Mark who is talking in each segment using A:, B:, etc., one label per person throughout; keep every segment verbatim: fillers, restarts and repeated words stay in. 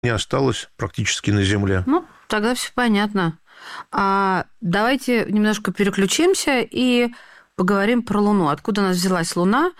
A: не осталось практически на Земле.
B: Ну, тогда все понятно. А давайте немножко переключимся и поговорим про Луну. Откуда у нас взялась Луна?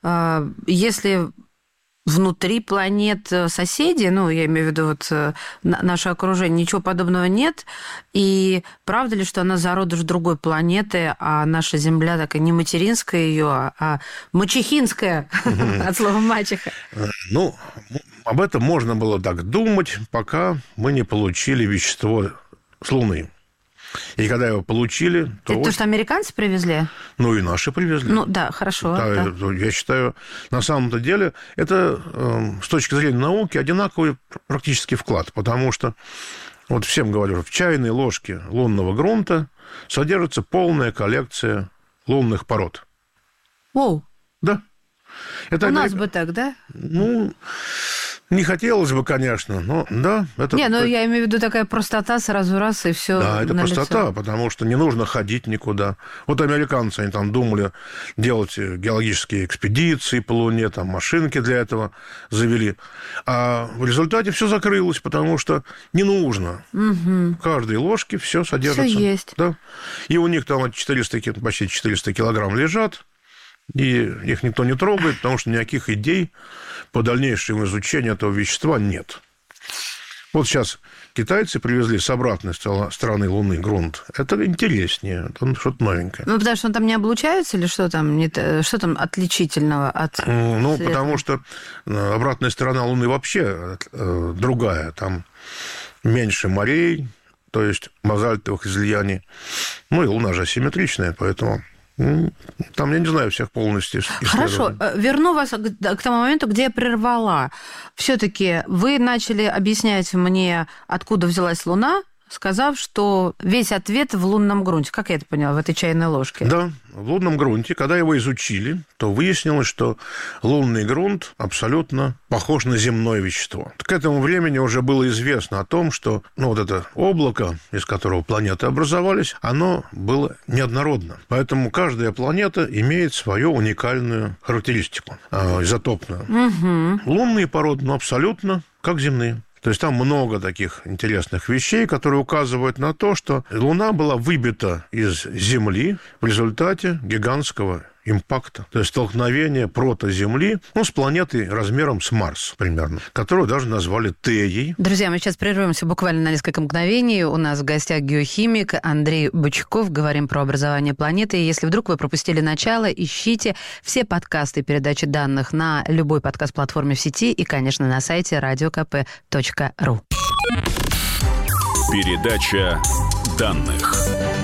B: Если внутри планет соседей, ну, я имею в виду вот наше окружение, ничего подобного нет. И правда ли, что она зародыш другой планеты, а наша Земля такая не материнская ее, а мачехинская, от слова мачеха?
A: Ну, об этом можно было так думать, пока мы не получили вещество с Луны. И когда его получили... То,
B: это
A: вот...
B: то, что американцы привезли?
A: Ну, и наши привезли.
B: Ну, да, хорошо.
A: Да,
B: да.
A: Я считаю, на самом-то деле, это э, с точки зрения науки одинаковый практически вклад, потому что, вот всем говорю, в чайной ложке лунного грунта содержится полная коллекция лунных пород.
B: Оу.
A: Да. Это
B: У
A: америк...
B: нас бы так, да?
A: Ну... Не хотелось бы, конечно, но да. Это...
B: Не, ну я имею в виду такая простота сразу раз, и все.
A: Да, это простота, потому что не нужно ходить никуда. Вот американцы, они там думали делать геологические экспедиции по Луне, там машинки для этого завели. А в результате все закрылось, потому что не нужно. Угу. В каждой ложке все содержится.
B: Все есть.
A: Да. И у них там четыреста, почти четыреста килограмм лежат. И их никто не трогает, потому что никаких идей по дальнейшему изучению этого вещества нет. Вот сейчас китайцы привезли с обратной стороны Луны грунт. Это интереснее, это что-то новенькое.
B: Ну, потому что он там не облучается или что там, не, что там отличительного от
A: Ну,
B: света?
A: потому что обратная сторона Луны вообще другая. Там меньше морей, то есть базальтовых излияний. Ну, и Луна же асимметричная, поэтому... Там, я не знаю, всех полностью исследований.
B: Хорошо, верну вас к тому моменту, где я прервала. Все-таки вы начали объяснять мне, откуда взялась Луна, сказав, что весь ответ в лунном грунте. Как я это поняла, в этой чайной ложке?
A: Да, в лунном грунте. Когда его изучили, то выяснилось, что лунный грунт абсолютно похож на земное вещество. К этому времени уже было известно о том, что ну, вот это облако, из которого планеты образовались, оно было неоднородно. Поэтому каждая планета имеет свою уникальную характеристику, э, изотопную. Угу. Лунные породы, ну, абсолютно как земные. То есть там много таких интересных вещей, которые указывают на то, что Луна была выбита из Земли в результате гигантского импакта, то есть столкновения протоземли, ну, с планетой размером с Марс примерно, которую даже назвали Теей.
B: Друзья, мы сейчас прервемся буквально на несколько мгновений. У нас в гостях геохимик Андрей Бычков. Говорим про образование планеты. И если вдруг вы пропустили начало, ищите все подкасты передачи данных на любой подкаст-платформе в сети и, конечно, на сайте радио ка пэ точка ру.
C: Передача данных.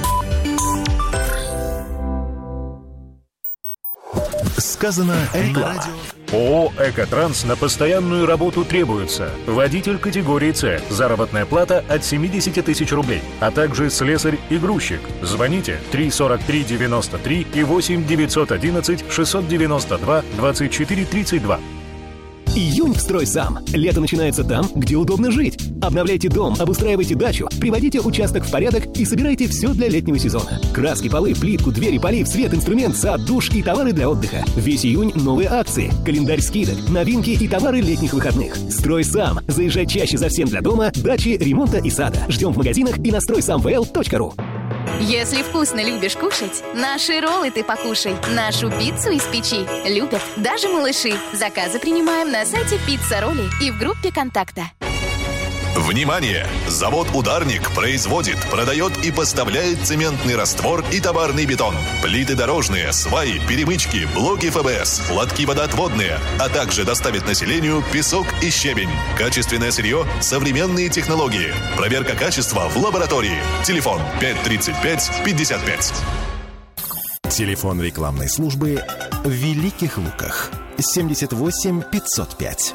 D: Сказано реклама.
E: ООО «Экотранс» на постоянную работу требуется. Водитель категории С. Заработная плата от семьдесят тысяч рублей. А также слесарь и грузчик. Звоните три сорок три девяносто три и восемь девятьсот одиннадцать шестьсот девяносто два двадцать четыре тридцать два.
D: Июнь в «Стройсам». Лето начинается там, где удобно жить. Обновляйте дом, обустраивайте дачу, приводите участок в порядок и собирайте все для летнего сезона. Краски, полы, плитку, двери, полив, свет, инструмент, сад, душ и товары для отдыха. Весь июнь новые акции, календарь скидок, новинки и товары летних выходных. «Стройсам». Заезжай чаще за всем для дома, дачи, ремонта и сада. Ждем в магазинах и на строй сам вэ эл точка ру.
F: Если вкусно любишь кушать, наши роллы ты покушай. Нашу пиццу из печи любят даже малыши. Заказы принимаем на сайте Пицца Ролли и в группе контакта.
G: Внимание! Завод «Ударник» производит, продает и поставляет цементный раствор и товарный бетон, плиты дорожные, сваи, перемычки, блоки эф бэ эс, лотки водоотводные, а также доставит населению песок и щебень. Качественное сырье, современные технологии. Проверка качества в лаборатории. Телефон пять тридцать пять пятьдесят пять.
D: Телефон рекламной службы в Великих Луках. семьдесят восемь пятьсот пять.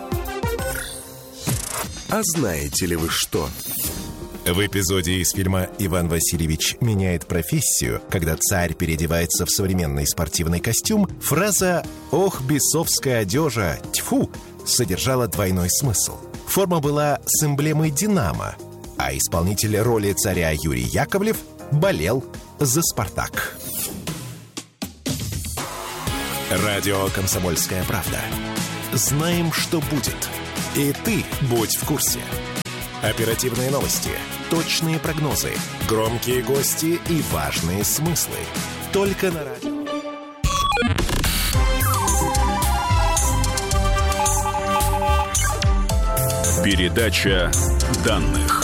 D: А знаете ли вы что? В эпизоде из фильма «Иван Васильевич меняет профессию», когда царь переодевается в современный спортивный костюм, фраза «Ох, бесовская одежа, тьфу!» содержала двойной смысл. Форма была с эмблемой «Динамо», а исполнитель роли царя Юрий Яковлев болел за «Спартак». Радио «Комсомольская правда». Знаем, что будет. И ты будь в курсе.
H: Оперативные новости, точные прогнозы, громкие гости и важные смыслы. Только на радио.
C: Передача данных.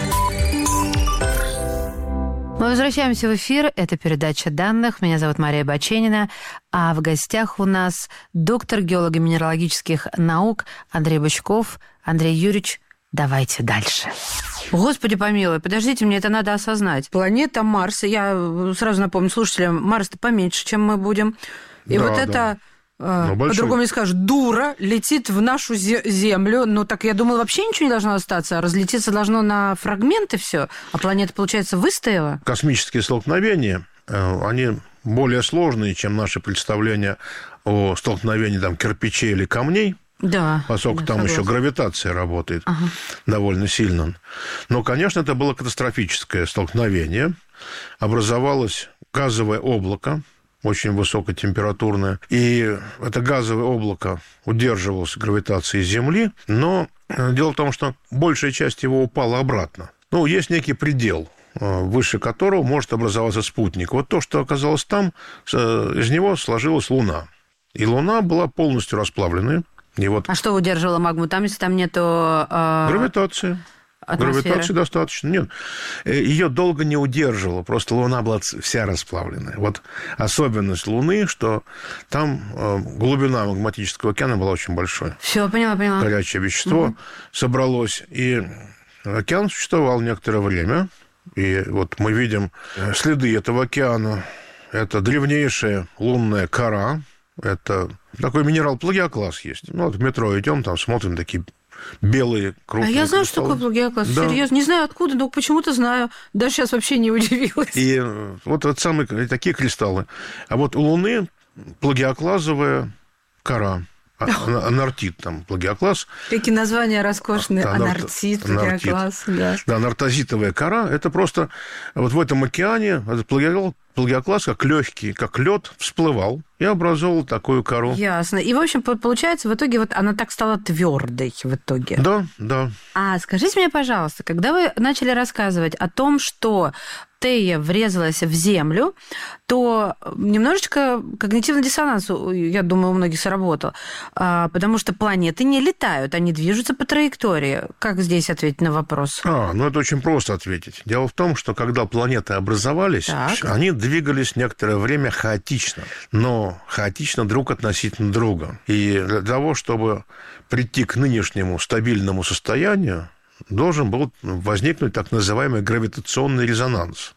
B: Мы возвращаемся в эфир. Это передача данных. Меня зовут Мария Баченина. А в гостях у нас доктор геолого-минералогических наук Андрей Бычков. Андрей Юрьевич, давайте дальше. Господи помилуй, подождите, мне это надо осознать. Планета Марс, я сразу напомню слушателям, Марс-то поменьше, чем мы будем. И
A: да,
B: вот
A: да.
B: это...
A: Ну,
B: по-другому не скажешь, дура летит в нашу Землю. Ну, так я думала, вообще ничего не должно остаться. А разлететься должно на фрагменты все. А планета, получается, выстояла.
A: Космические столкновения, они более сложные, чем наши представления о столкновении там, кирпичей или камней.
B: Да.
A: Поскольку
B: да,
A: там
B: согласна.
A: еще гравитация работает
B: ага.
A: довольно сильно. Но, конечно, это было катастрофическое столкновение. Образовалось газовое облако, очень высокотемпературное. И это газовое облако удерживалось гравитацией Земли, но дело в том, что большая часть его упала обратно. Ну, есть некий предел, выше которого может образоваться спутник. Вот то, что оказалось там, из него сложилась Луна. И Луна была полностью расплавленная. И вот...
B: А что удерживало магму там, если там нету... Э...
A: Гравитация.
B: Атмосферы.
A: Гравитации достаточно. Нет, ее долго не удерживало, просто Луна была вся расплавленная. Вот особенность Луны, что там глубина магматического океана была очень большой.
B: Все, поняла, поняла.
A: Горячее вещество угу. собралось, и океан существовал некоторое время. И вот мы видим следы этого океана. Это древнейшая лунная кора. Это такой минерал плагиоклаз есть. Ну, вот в метро идем, там смотрим такие... белые, крупные.
B: А я знаю,
A: кристаллы.
B: что такое плагиоклаз.
A: Да.
B: Серьезно. Не знаю откуда, но почему-то знаю. Даже сейчас вообще не удивилась.
A: И вот, вот самые такие кристаллы. А вот у Луны плагиоклазовая кора. Анартит, там, плагиоклаз.
B: Какие названия роскошные.
A: Да,
B: анартит, плагиоклаз. Да.
A: да, анартозитовая кора. Это просто вот в этом океане этот плагиоклаз, как легкий, как лед, всплывал и образовал такую кору.
B: Ясно. И, в общем, получается, в итоге вот она так стала твердой в итоге.
A: Да, да.
B: А скажите мне, пожалуйста, когда вы начали рассказывать о том, что Тея врезалась в Землю, то немножечко когнитивный диссонанс, я думаю, у многих сработал. Потому что планеты не летают, они движутся по траектории. Как здесь ответить на вопрос?
A: А, ну это очень просто ответить. Дело в том, что когда планеты образовались, так. они двигались некоторое время хаотично, но хаотично друг относительно друга. И для того, чтобы прийти к нынешнему стабильному состоянию, должен был возникнуть так называемый гравитационный резонанс.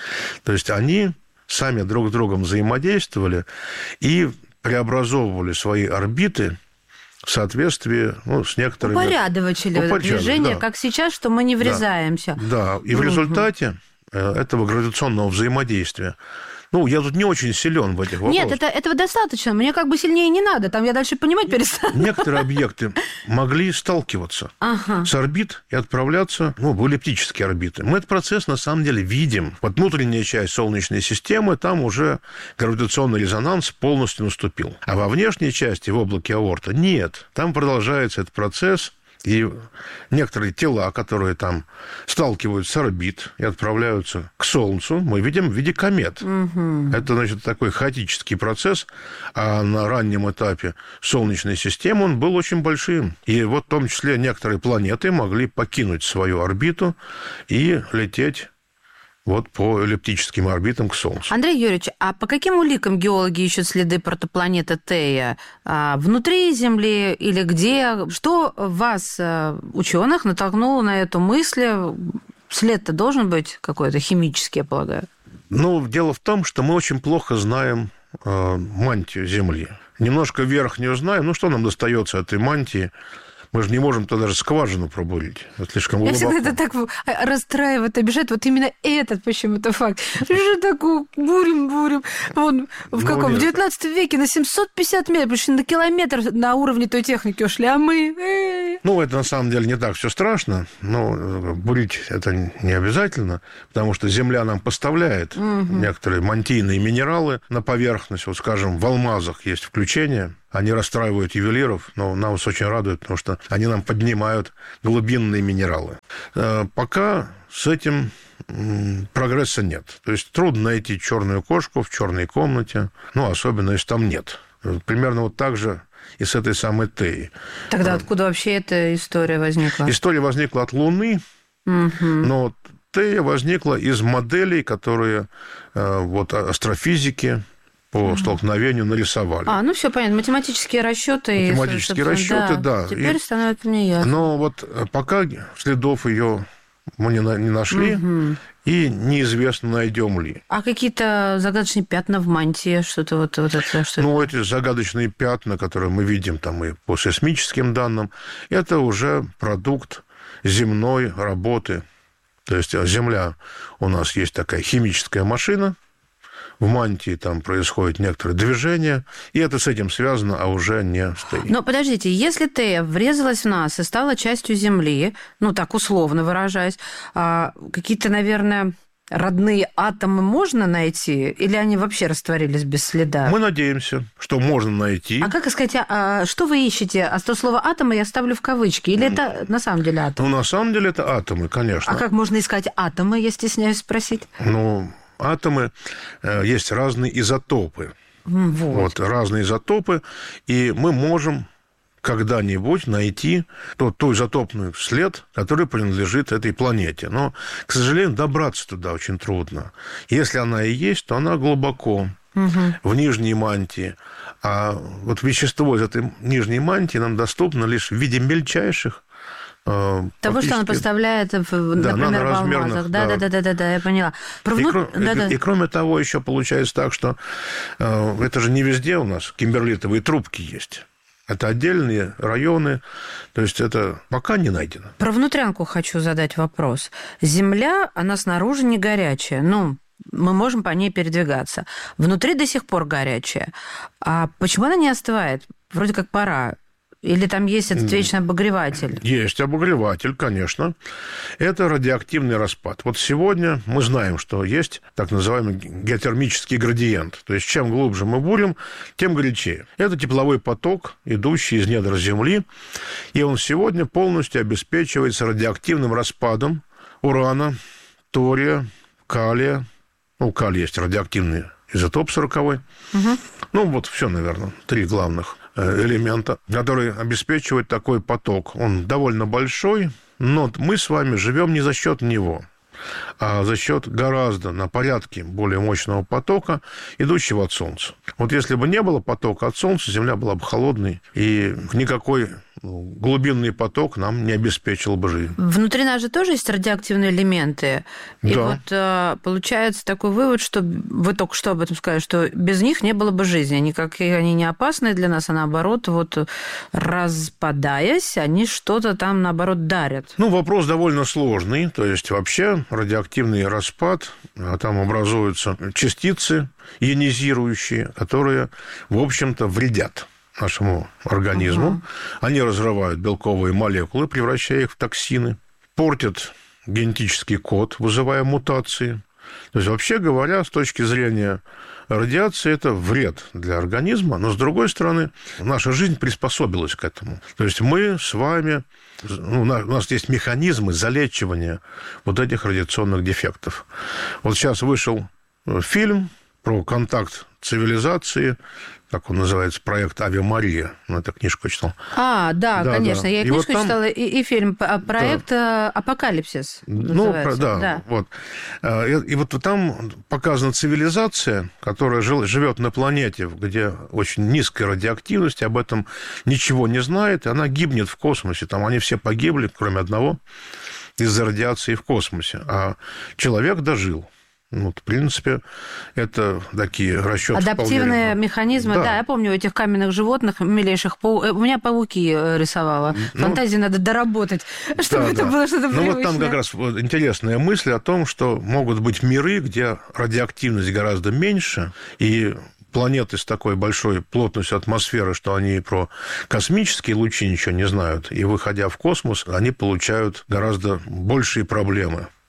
A: То есть они сами друг с другом взаимодействовали и преобразовывали свои орбиты в соответствии ну, с некоторыми...
B: Упорядочили это движение,
A: да.
B: как сейчас, что мы не врезаемся.
A: Да, да. И в результате этого гравитационного взаимодействия Ну, я тут не очень силен в этих вопросах.
B: Нет, это, этого достаточно. Мне как бы сильнее не надо. Там я дальше понимать перестану.
A: Некоторые объекты могли сталкиваться ага. с орбит и отправляться ну, в эллиптические орбиты. Мы этот процесс на самом деле видим. Вот внутренняя часть Солнечной системы, там уже гравитационный резонанс полностью наступил. А во внешней части, в облаке Оорта, нет. Там продолжается этот процесс. И некоторые тела, которые там сталкиваются с орбит и отправляются к Солнцу, мы видим в виде комет. Угу. Это, значит, такой хаотический процесс, а на раннем этапе Солнечной системы он был очень большим. И вот в том числе некоторые планеты могли покинуть свою орбиту и лететь вот по эллиптическим орбитам к Солнцу.
B: Андрей Юрьевич, а по каким уликам геологи ищут следы протопланеты Тея? А внутри Земли или где? Что вас, ученых, натолкнуло на эту мысль? След-то должен быть какой-то химический, я полагаю.
A: Ну, дело в том, что мы очень плохо знаем э, мантию Земли. Немножко верхнюю знаем. Ну, что нам достается этой мантии? Мы же не можем туда даже скважину пробурить. Это слишком глубоко.
B: Я всегда это так расстраивает, обижает. Вот именно этот почему-то факт. Что такое? Бурим-бурим. Вон, в каком? Ну, в девятнадцатом веке на семьсот пятьдесят метров, потому что на километр на уровне той техники ушли, а мы...
A: Ну, это на самом деле не так все страшно. Но бурить это не обязательно, потому что Земля нам поставляет угу. некоторые мантийные минералы на поверхность. Вот, скажем, в алмазах есть включение. Они расстраивают ювелиров, но нас очень радует, потому что они нам поднимают глубинные минералы. пока с этим прогресса нет. То есть трудно найти черную кошку в черной комнате, ну, особенно если там нет. Примерно вот так же и с этой самой Теей.
B: Тогда откуда вообще эта история возникла?
A: История возникла от Луны, угу. но Тея возникла из моделей, которые вот, астрофизики по столкновению нарисовали.
B: А, ну все понятно. Математические расчеты.
A: Математические
B: и,
A: расчеты, да.
B: да. Теперь
A: и...
B: становится мне ясно.
A: Но вот пока следов ее мы не, не нашли, угу. и неизвестно, найдем ли.
B: А какие-то загадочные пятна в мантии, что-то вот, вот это? Что
A: ну,
B: это?
A: Эти загадочные пятна, которые мы видим там и по сейсмическим данным, это уже продукт земной работы. То есть Земля, у нас есть такая химическая машина, в мантии там происходит некоторое движение, и это с этим связано, а уже не с Теей.
B: Но подождите, если Тея врезалась в нас и стала частью Земли, ну так условно выражаясь, какие-то, наверное, родные атомы можно найти, или они вообще растворились без следа?
A: Мы надеемся, что можно найти.
B: А как сказать, а что вы ищете? А то слово «атомы» я ставлю в кавычки. Или это на самом деле атомы?
A: Ну, на самом деле это атомы, конечно.
B: А как можно искать атомы, я стесняюсь спросить?
A: Ну, атомы, есть разные изотопы.
B: Вот.
A: Вот, разные изотопы, и мы можем когда-нибудь найти тот, тот изотопный след, который принадлежит этой планете. Но, к сожалению, добраться туда очень трудно. Если она и есть, то она глубоко, угу. в нижней мантии. А вот вещество из этой нижней мантии нам доступно лишь в виде мельчайших
B: Того, фактически... что она поставляет, в,
A: да,
B: например, в алмазах. Да, да, да, да, да, да, я поняла. Про вну...
A: и, кро...
B: да,
A: и,
B: да.
A: и кроме того, еще получается так, что э, это же не везде у нас кимберлитовые трубки есть. Это отдельные районы, то есть это пока не найдено.
B: Про внутрянку хочу задать вопрос. Земля, она снаружи не горячая, ну, мы можем по ней передвигаться. Внутри до сих пор горячая. А почему она не остывает? Вроде как пора. Или там есть этот вечный обогреватель?
A: Есть обогреватель, конечно. Это радиоактивный распад. Вот сегодня мы знаем, что есть так называемый геотермический градиент. То есть, чем глубже мы бурим, тем горячее. Это тепловой поток, идущий из недр Земли. И он сегодня полностью обеспечивается радиоактивным распадом урана, тория, калия. Ну, калий есть радиоактивный изотоп сороковой. Угу. Ну, вот все, наверное, три главных элемента, который обеспечивает такой поток. Он довольно большой, но мы с вами живем не за счет него, а за счет гораздо на порядке более мощного потока, идущего от Солнца. Вот если бы не было потока от Солнца, Земля была бы холодной, и никакой глубинный поток нам не обеспечил бы жизнь.
B: Внутри нас же тоже есть радиоактивные элементы. И
A: да.
B: вот получается такой вывод, что вы только что об этом сказали, что без них не было бы жизни. Никакие они не опасны для нас, а наоборот, вот распадаясь, они что-то там, наоборот, дарят.
A: Ну, вопрос довольно сложный. То есть, вообще радиоактивный распад, а там образуются частицы ионизирующие, которые, в общем-то, вредят нашему организму. Угу. Они разрывают белковые молекулы, превращая их в токсины, портят генетический код, вызывая мутации. То есть, вообще говоря, с точки зрения радиации, это вред для организма, но, с другой стороны, наша жизнь приспособилась к этому. То есть, мы с вами... Ну, у нас есть механизмы залечивания вот этих радиационных дефектов. Вот сейчас вышел фильм про контакт цивилизации, как он называется, проект «Аве Мария». Ну, это книжку читал.
B: А, да, да конечно. Да. Я и книжку вот там... читала, и, и фильм. Проект да. «Апокалипсис» называется.
A: Ну, да, да. Вот. И, и вот там показана цивилизация, которая жил, живет на планете, где очень низкая радиоактивность, об этом ничего не знает, и она гибнет в космосе. Там они все погибли, кроме одного, из-за радиации в космосе. А человек дожил. Вот, в принципе, это такие расчеты.
B: Адаптивные
A: вполне...
B: механизмы, да. да, я помню этих каменных животных, милейших. Пау... У меня пауки рисовала. Ну, фантазию надо доработать, чтобы да, это да. было что-то привычное.
A: Ну, вот там как раз интересная мысль о том, что могут быть миры, где радиоактивность гораздо меньше, и планеты с такой большой плотностью атмосферы, что они про космические лучи ничего не знают, и, выходя в космос, они получают гораздо большие проблемы.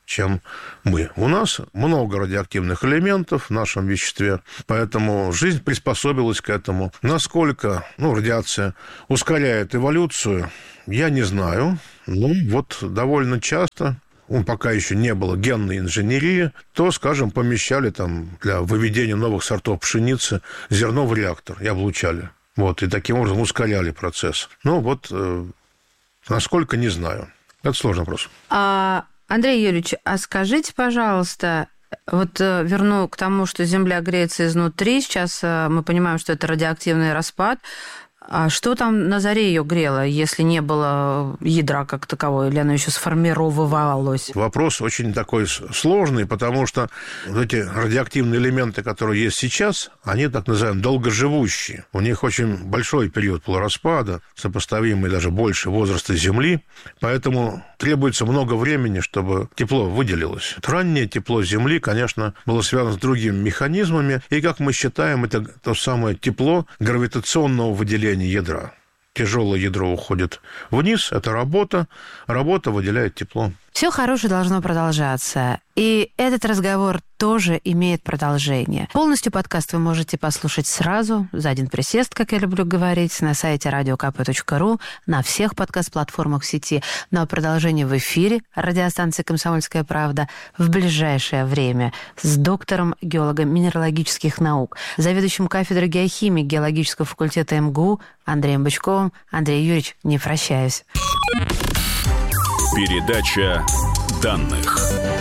A: чем мы. У нас много радиоактивных элементов в нашем веществе, поэтому жизнь приспособилась к этому. Насколько ну, радиация ускоряет эволюцию, я не знаю. Ну, вот довольно часто, ну, пока еще не было генной инженерии, то, скажем, помещали там для выведения новых сортов пшеницы зерно в реактор и облучали. Вот, и таким образом ускоряли процесс. Ну, вот, э, насколько, не знаю. Это сложный вопрос.
B: А, Андрей Юрьевич, а скажите, пожалуйста, вот верну к тому, что Земля греется изнутри. Сейчас мы понимаем, что это радиоактивный распад. А что там на заре ее грело, если не было ядра как такового, или оно еще сформировалось?
A: Вопрос очень такой сложный, потому что вот эти радиоактивные элементы, которые есть сейчас, они так называемые долгоживущие. У них очень большой период полураспада, сопоставимый даже больше возраста Земли, поэтому требуется много времени, чтобы тепло выделилось. Раннее тепло Земли, конечно, было связано с другими механизмами, и, как мы считаем, это то самое тепло гравитационного выделения ядра. Тяжелое ядро уходит вниз, это работа, работа выделяет тепло.
B: Все хорошее должно продолжаться. И этот разговор тоже имеет продолжение. Полностью подкаст вы можете послушать сразу, за один присест, как я люблю говорить, на сайте радио ка пэ точка ру, на всех подкаст-платформах сети. Но продолжение в эфире радиостанции «Комсомольская правда» в ближайшее время с доктором геологом минералогических наук, заведующим кафедрой геохимии геологического факультета эм гэ у Андреем Бычковым. Андрей Юрьевич, не прощаюсь.
C: Передача данных.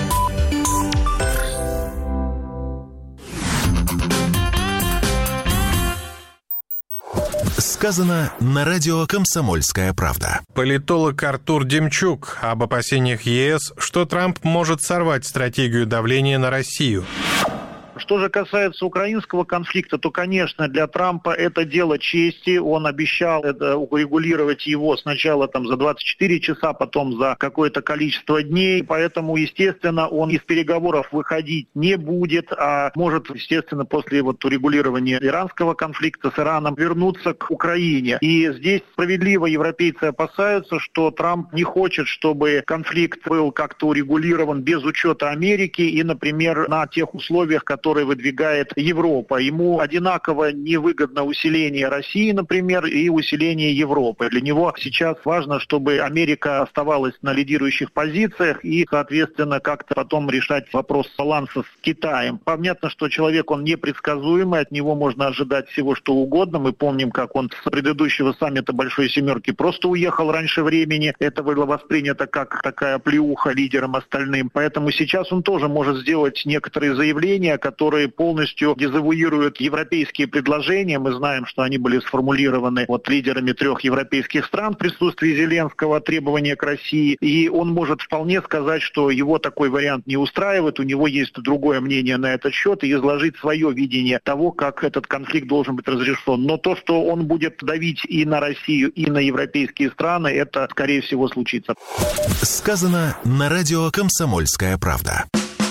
H: Сказано на радио «Комсомольская правда».
I: Политолог Артур Демчук об опасениях е эс, что Трамп может сорвать стратегию давления на Россию.
J: Что же касается украинского конфликта, то, конечно, для Трампа это дело чести. Он обещал это урегулировать его сначала там, за двадцать четыре часа, потом за какое-то количество дней. Поэтому, естественно, он из переговоров выходить не будет, а может, естественно, после вот урегулирования иранского конфликта с Ираном вернуться к Украине. И здесь справедливо европейцы опасаются, что Трамп не хочет, чтобы конфликт был как-то урегулирован без учета Америки и, например, на тех условиях, которые которые выдвигает Европа. Ему одинаково невыгодно усиление России, например, и усиление Европы. Для него сейчас важно, чтобы Америка оставалась на лидирующих позициях и, соответственно, как-то потом решать вопрос баланса с Китаем. Понятно, что человек, он непредсказуемый, от него можно ожидать всего, что угодно. Мы помним, как он с предыдущего саммита Большой Семерки просто уехал раньше времени. Это было воспринято как такая плеуха лидерам остальным. Поэтому сейчас он тоже может сделать некоторые заявления, которые полностью дезавуируют европейские предложения. Мы знаем, что они были сформулированы вот лидерами трех европейских стран в присутствии Зеленского, требования к России. И он может вполне сказать, что его такой вариант не устраивает, у него есть другое мнение на этот счет, и изложить свое видение того, как этот конфликт должен быть разрешен. Но то, что он будет давить и на Россию, и на европейские страны, это, скорее всего, случится.
H: Сказано на радио «Комсомольская правда».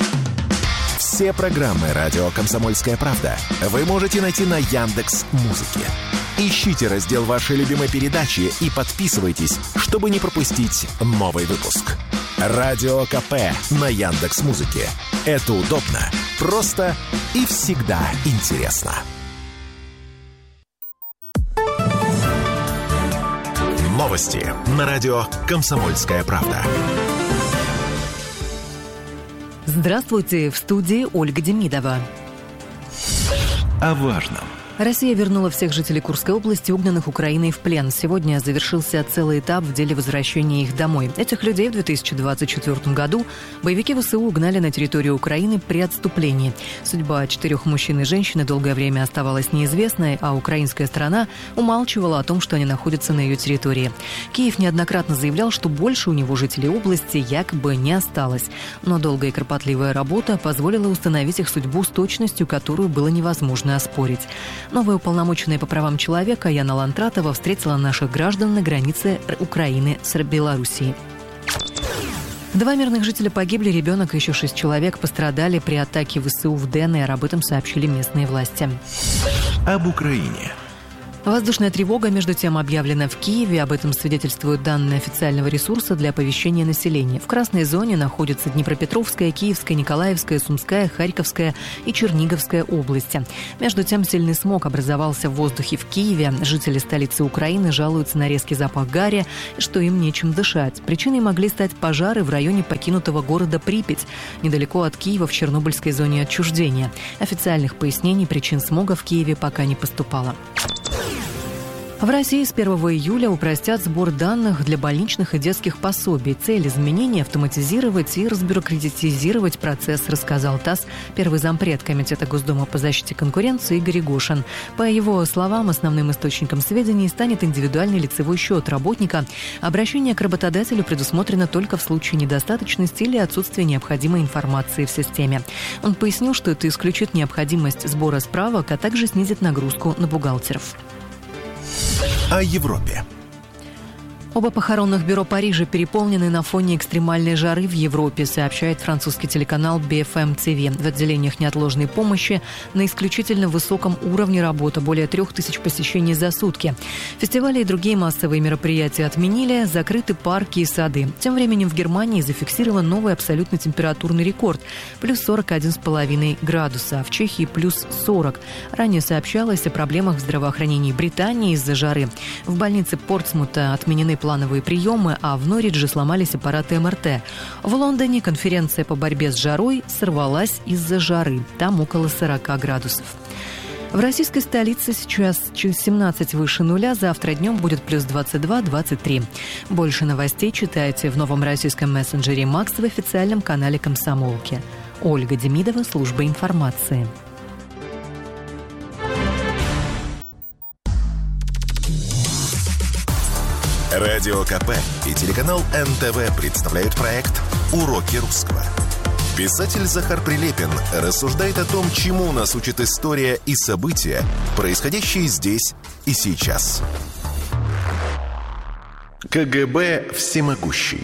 H: Все программы «Радио Комсомольская правда» вы можете найти на Яндекс.Музыке. Ищите раздел вашей любимой передачи и подписывайтесь, чтобы не пропустить новый выпуск. Радио КП на Яндекс.Музыке. Это удобно, просто и всегда интересно. Новости на радио «Комсомольская правда».
K: Здравствуйте, в студии Ольга Демидова.
H: О важном.
K: Россия вернула всех жителей Курской области, угнанных Украиной, в плен. Сегодня завершился целый этап в деле возвращения их домой. Этих людей в две тысячи двадцать четвёртом году боевики вэ эс у угнали на территорию Украины при отступлении. Судьба четырех мужчин и женщины долгое время оставалась неизвестной, а украинская сторона умалчивала о том, что они находятся на ее территории. Киев неоднократно заявлял, что больше у него жителей области якобы не осталось. Но долгая и кропотливая работа позволила установить их судьбу с точностью, которую было невозможно оспорить. Новая уполномоченная по правам человека Яна Лантратова встретила наших граждан на границе Украины с Белоруссией. Два мирных жителя погибли, ребенок и еще шесть человек пострадали при атаке вэ эс у в ДНР. Об этом сообщили местные власти.
H: Об Украине.
K: Воздушная тревога, между тем, объявлена в Киеве. Об этом свидетельствуют данные официального ресурса для оповещения населения. В красной зоне находятся Днепропетровская, Киевская, Николаевская, Сумская, Харьковская и Черниговская области. Между тем, сильный смог образовался в воздухе в Киеве. Жители столицы Украины жалуются на резкий запах гари, что им нечем дышать. Причиной могли стать пожары в районе покинутого города Припять, недалеко от Киева в Чернобыльской зоне отчуждения. Официальных пояснений причин смога в Киеве пока не поступало. В России с первого июля упростят сбор данных для больничных и детских пособий. Цель изменений – автоматизировать и разбюрократизировать процесс, рассказал ТАСС первый зампред Комитета Госдумы по защите конкуренции Игорь Гошин. По его словам, основным источником сведений станет индивидуальный лицевой счет работника. Обращение к работодателю предусмотрено только в случае недостаточности или отсутствия необходимой информации в системе. Он пояснил, что это исключит необходимость сбора справок, а также снизит нагрузку на бухгалтеров.
H: О Европе.
K: Оба похоронных бюро Парижа переполнены на фоне экстремальной жары в Европе, сообщает французский телеканал би эф эм ти ви. В отделениях неотложной помощи на исключительно высоком уровне работа, более трех тысяч посещений за сутки. Фестивали и другие массовые мероприятия отменили, закрыты парки и сады. Тем временем в Германии зафиксирован новый абсолютный температурный рекорд – плюс сорок один целых пять десятых градуса, а в Чехии – плюс сорок. Ранее сообщалось о проблемах в здравоохранении Британии из-за жары. В больнице Портсмута отменены плановые приемы, а в Норридже сломались аппараты эм эр тэ. В Лондоне конференция по борьбе с жарой сорвалась из-за жары. Там около сорок градусов. В российской столице сейчас семнадцать выше нуля, завтра днем будет плюс двадцать два - двадцать три. Больше новостей читайте в новом российском мессенджере «Макс» в официальном канале «Комсомолки». Ольга Демидова, служба информации.
H: Радио КП и телеканал эн тэ вэ представляют проект «Уроки русского». Писатель Захар Прилепин рассуждает о том, чему нас учит история и события, происходящие здесь и сейчас. ка гэ бэ всемогущий.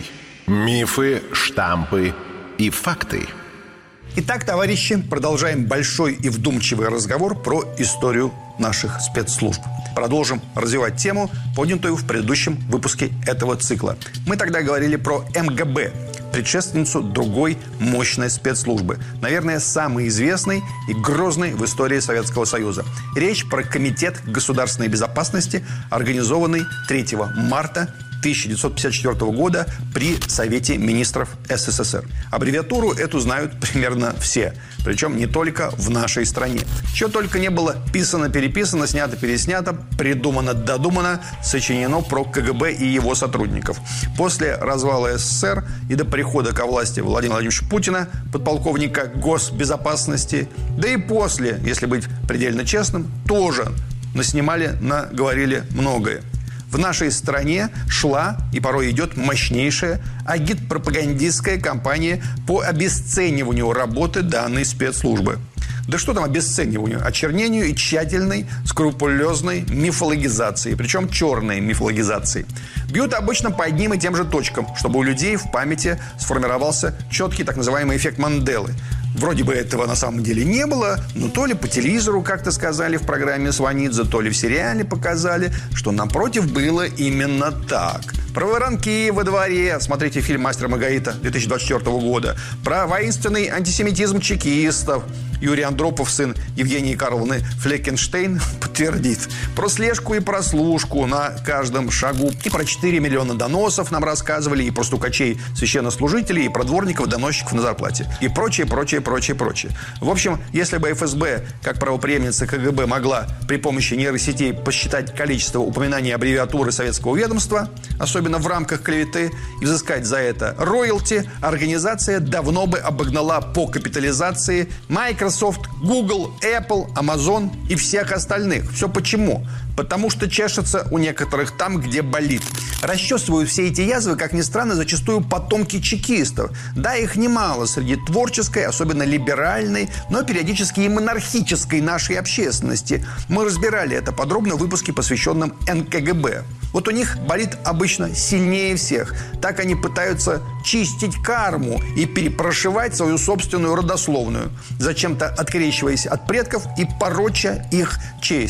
H: Мифы, штампы и факты.
L: Итак, товарищи, продолжаем большой и вдумчивый разговор про историю наших спецслужб. Продолжим развивать тему, поднятую в предыдущем выпуске этого цикла. Мы тогда говорили про эм гэ бэ, предшественницу другой мощной спецслужбы, наверное, самой известной и грозной в истории Советского Союза. Речь про Комитет государственной безопасности, организованный третьего марта тысяча девятьсот пятьдесят четвёртого года при Совете министров эс эс эс эр. Аббревиатуру эту знают примерно все, причем не только в нашей стране. Чего только не было писано-переписано, снято-переснято, придумано-додумано, сочинено про ка гэ бэ и его сотрудников. После развала эс эс эс эр и до прихода ко власти Владимира Владимировича Путина, подполковника госбезопасности, да и после, если быть предельно честным, тоже наснимали, наговорили многое. В нашей стране шла и порой идет мощнейшая агитпропагандистская кампания по обесцениванию работы данной спецслужбы. Да что там обесцениванию? Очернению и тщательной, скрупулезной мифологизации, причем черной мифологизации. Бьют обычно по одним и тем же точкам, чтобы у людей в памяти сформировался четкий так называемый эффект Манделы. Вроде бы этого на самом деле не было, но то ли по телевизору как-то сказали в программе Сванидзе, то ли в сериале показали, что напротив было именно так. Про воронки во дворе, смотрите фильм «Мастер Маргарита» две тысячи двадцать четвёртого года, про воинственный антисемитизм чекистов, Юрий Андропов, сын Евгении Карловны Флекенштейн, подтвердит. Про слежку и прослушку на каждом шагу. И про четыре миллиона доносов нам рассказывали, и про стукачей священнослужителей, и про дворников-доносчиков на зарплате. И прочее, прочее, прочее, прочее. В общем, если бы эф эс бэ, как правопреемница ка гэ бэ, могла при помощи нейросетей посчитать количество упоминаний аббревиатуры советского ведомства, особенно в рамках клеветы, и взыскать за это роялти, организация давно бы обогнала по капитализации Microsoft, Google, Apple, Amazon и всех остальных. Все почему? Потому что чешется у некоторых там, где болит. Расчесывают все эти язвы, как ни странно, зачастую потомки чекистов. Да, их немало среди творческой, особенно либеральной, но периодически и монархической нашей общественности. Мы разбирали это подробно в выпуске, посвященном эн ка гэ бэ. Вот у них болит обычно сильнее всех. Так они пытаются чистить карму и перепрошивать свою собственную родословную, зачем-то открещиваясь от предков и пороча их честь.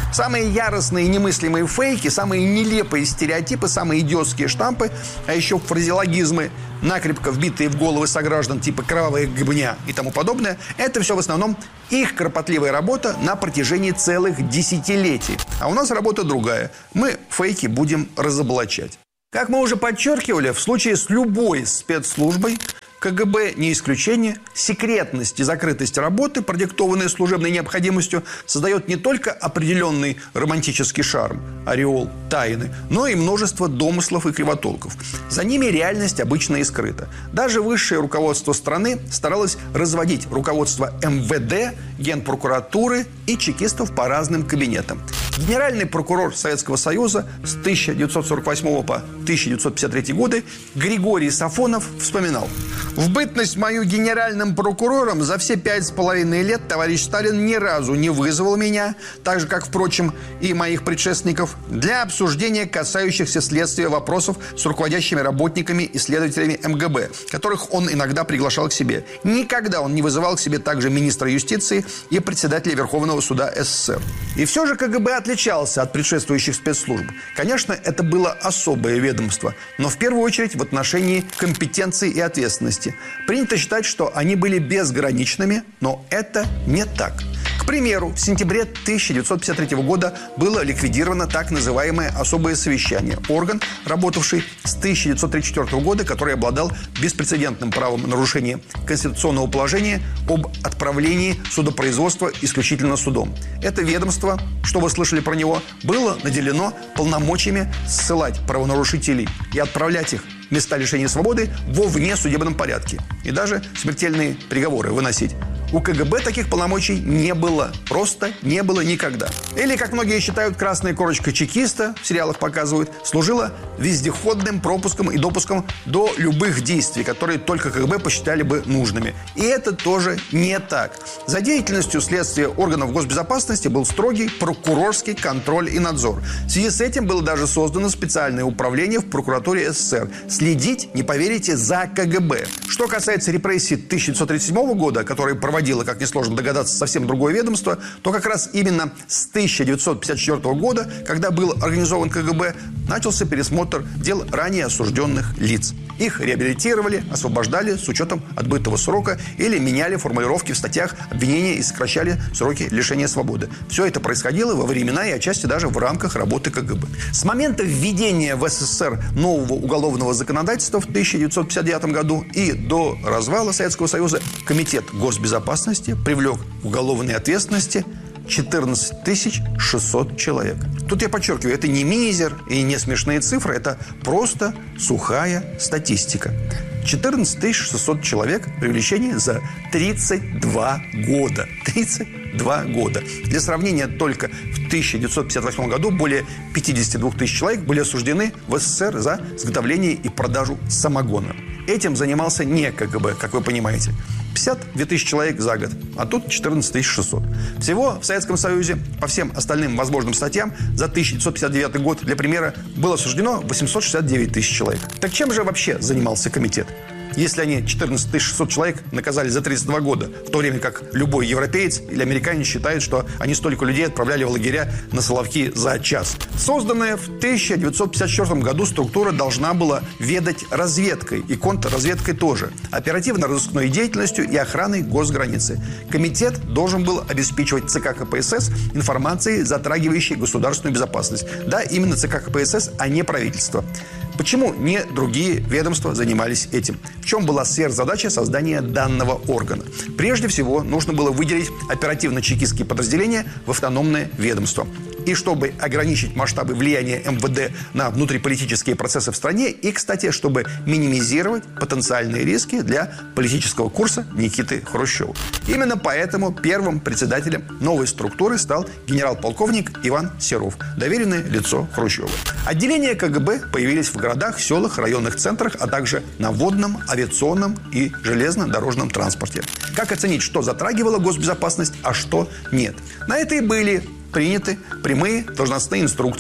L: Самые яростные и немыслимые фейки, самые нелепые стереотипы, самые идиотские штампы, а еще фразеологизмы, накрепко вбитые в головы сограждан типа «кровавая гыбня» и тому подобное, это все в основном их кропотливая работа на протяжении целых десятилетий. А у нас работа другая. Мы фейки будем разоблачать. Как мы уже подчеркивали, в случае с любой спецслужбой, КГБ не исключение, секретность и закрытость работы, продиктованные служебной необходимостью, создает не только определенный романтический шарм, ореол тайны, но и множество домыслов и кривотолков. За ними реальность обычно и скрыта. Даже высшее руководство страны старалось разводить руководство эм вэ дэ, Генпрокуратуры и чекистов по разным кабинетам. Генеральный прокурор Советского Союза с тысяча девятьсот сорок восьмого по тысяча девятьсот пятьдесят третий годы Григорий Сафонов вспоминал: «В бытность мою генеральным прокурором за все пять с половиной лет товарищ Сталин ни разу не вызвал меня, так же, как, впрочем, и моих предшественников, для обсуждения касающихся следствия вопросов с руководящими работниками и следователями эм гэ бэ, которых он иногда приглашал к себе. Никогда он не вызывал к себе также министра юстиции и председателя Верховного суда эс эс эс эр. И все же ка гэ бэ отличался от предшествующих спецслужб. Конечно, это было особое ведомство, но в первую очередь в отношении компетенции и ответственности. Принято считать, что они были безграничными, но это не так. К примеру, в сентябре тысяча девятьсот пятьдесят третьего года было ликвидировано так называемое особое совещание, орган, работавший с тысяча девятьсот тридцать четвёртого года, который обладал беспрецедентным правом нарушения конституционного положения об отправлении судопроизводства исключительно судом. Это ведомство, что вы слышали про него, было наделено полномочиями ссылать правонарушителей и отправлять их в места лишения свободы во внесудебном порядке и даже смертельные приговоры выносить. У ка гэ бэ таких полномочий не было. Просто не было никогда. Или, как многие считают, красная корочка чекиста, в сериалах показывают, служила вездеходным пропуском и допуском до любых действий, которые только ка гэ бэ посчитали бы нужными. И это тоже не так. За деятельностью следствия органов госбезопасности был строгий прокурорский контроль и надзор. В связи с этим было даже создано специальное управление в прокуратуре эс эс эс эр. Следить, не поверите, за ка гэ бэ. Что касается репрессий тысяча девятьсот тридцать седьмого года, которые проводили проводило, как несложно догадаться, совсем другое ведомство, то как раз именно с тысяча девятьсот пятьдесят четвёртого года, когда был организован ка гэ бэ, начался пересмотр дел ранее осужденных лиц. Их реабилитировали, освобождали с учетом отбытого срока или меняли формулировки в статьях обвинения и сокращали сроки лишения свободы. Все это происходило во времена и отчасти даже в рамках работы ка гэ бэ. С момента введения в эс эс эс эр нового уголовного законодательства в тысяча девятьсот пятьдесят девятом году и до развала Советского Союза Комитет госбезопасности привлек к уголовной ответственности четырнадцать тысяч шестьсот человек. Тут я подчеркиваю, это не мизер и не смешные цифры, это просто сухая статистика. четырнадцать тысяч шестьсот человек привлечение за тридцать два года. тридцать два года. Для сравнения, только в тысяча девятьсот пятьдесят восьмом году более пятьдесят два тысячи человек были осуждены в эс эс эс эр за изготовление и продажу самогона. Этим занимался не ка гэ бэ, как вы понимаете. пятьдесят две тысячи человек за год, а тут четырнадцать тысяч шестьсот. Всего в Советском Союзе по всем остальным возможным статьям за тысяча девятьсот пятьдесят девятый год, для примера, было осуждено восемьсот шестьдесят девять тысяч человек. Так чем же вообще занимался комитет? Если они четырнадцать тысяч шестьсот человек наказали за тридцать два года, в то время как любой европеец или американец считает, что они столько людей отправляли в лагеря на Соловки за час. Созданная в тысяча девятьсот пятьдесят четвёртом году структура должна была ведать разведкой и контрразведкой тоже, оперативно-розыскной деятельностью и охраной госграницы. Комитет должен был обеспечивать цэ ка ка пэ эс эс информацией, затрагивающей государственную безопасность. Да, именно цэ ка ка пэ эс эс, а не правительство. Почему не другие ведомства занимались этим? В чем была сверхзадача создания данного органа? Прежде всего, нужно было выделить оперативно-чекистские подразделения в автономное ведомство. И чтобы ограничить масштабы влияния эм вэ дэ на внутриполитические процессы в стране, и, кстати, чтобы минимизировать потенциальные риски для политического курса Никиты Хрущева. Именно поэтому первым председателем новой структуры стал генерал-полковник Иван Серов, доверенное лицо Хрущева. Отделения ка гэ бэ появились в городах, селах, районных центрах, а также на водном, авиационном и железнодорожном транспорте. Как оценить, что затрагивало госбезопасность, а что нет? На это и были приняты прямые должностные инструкции.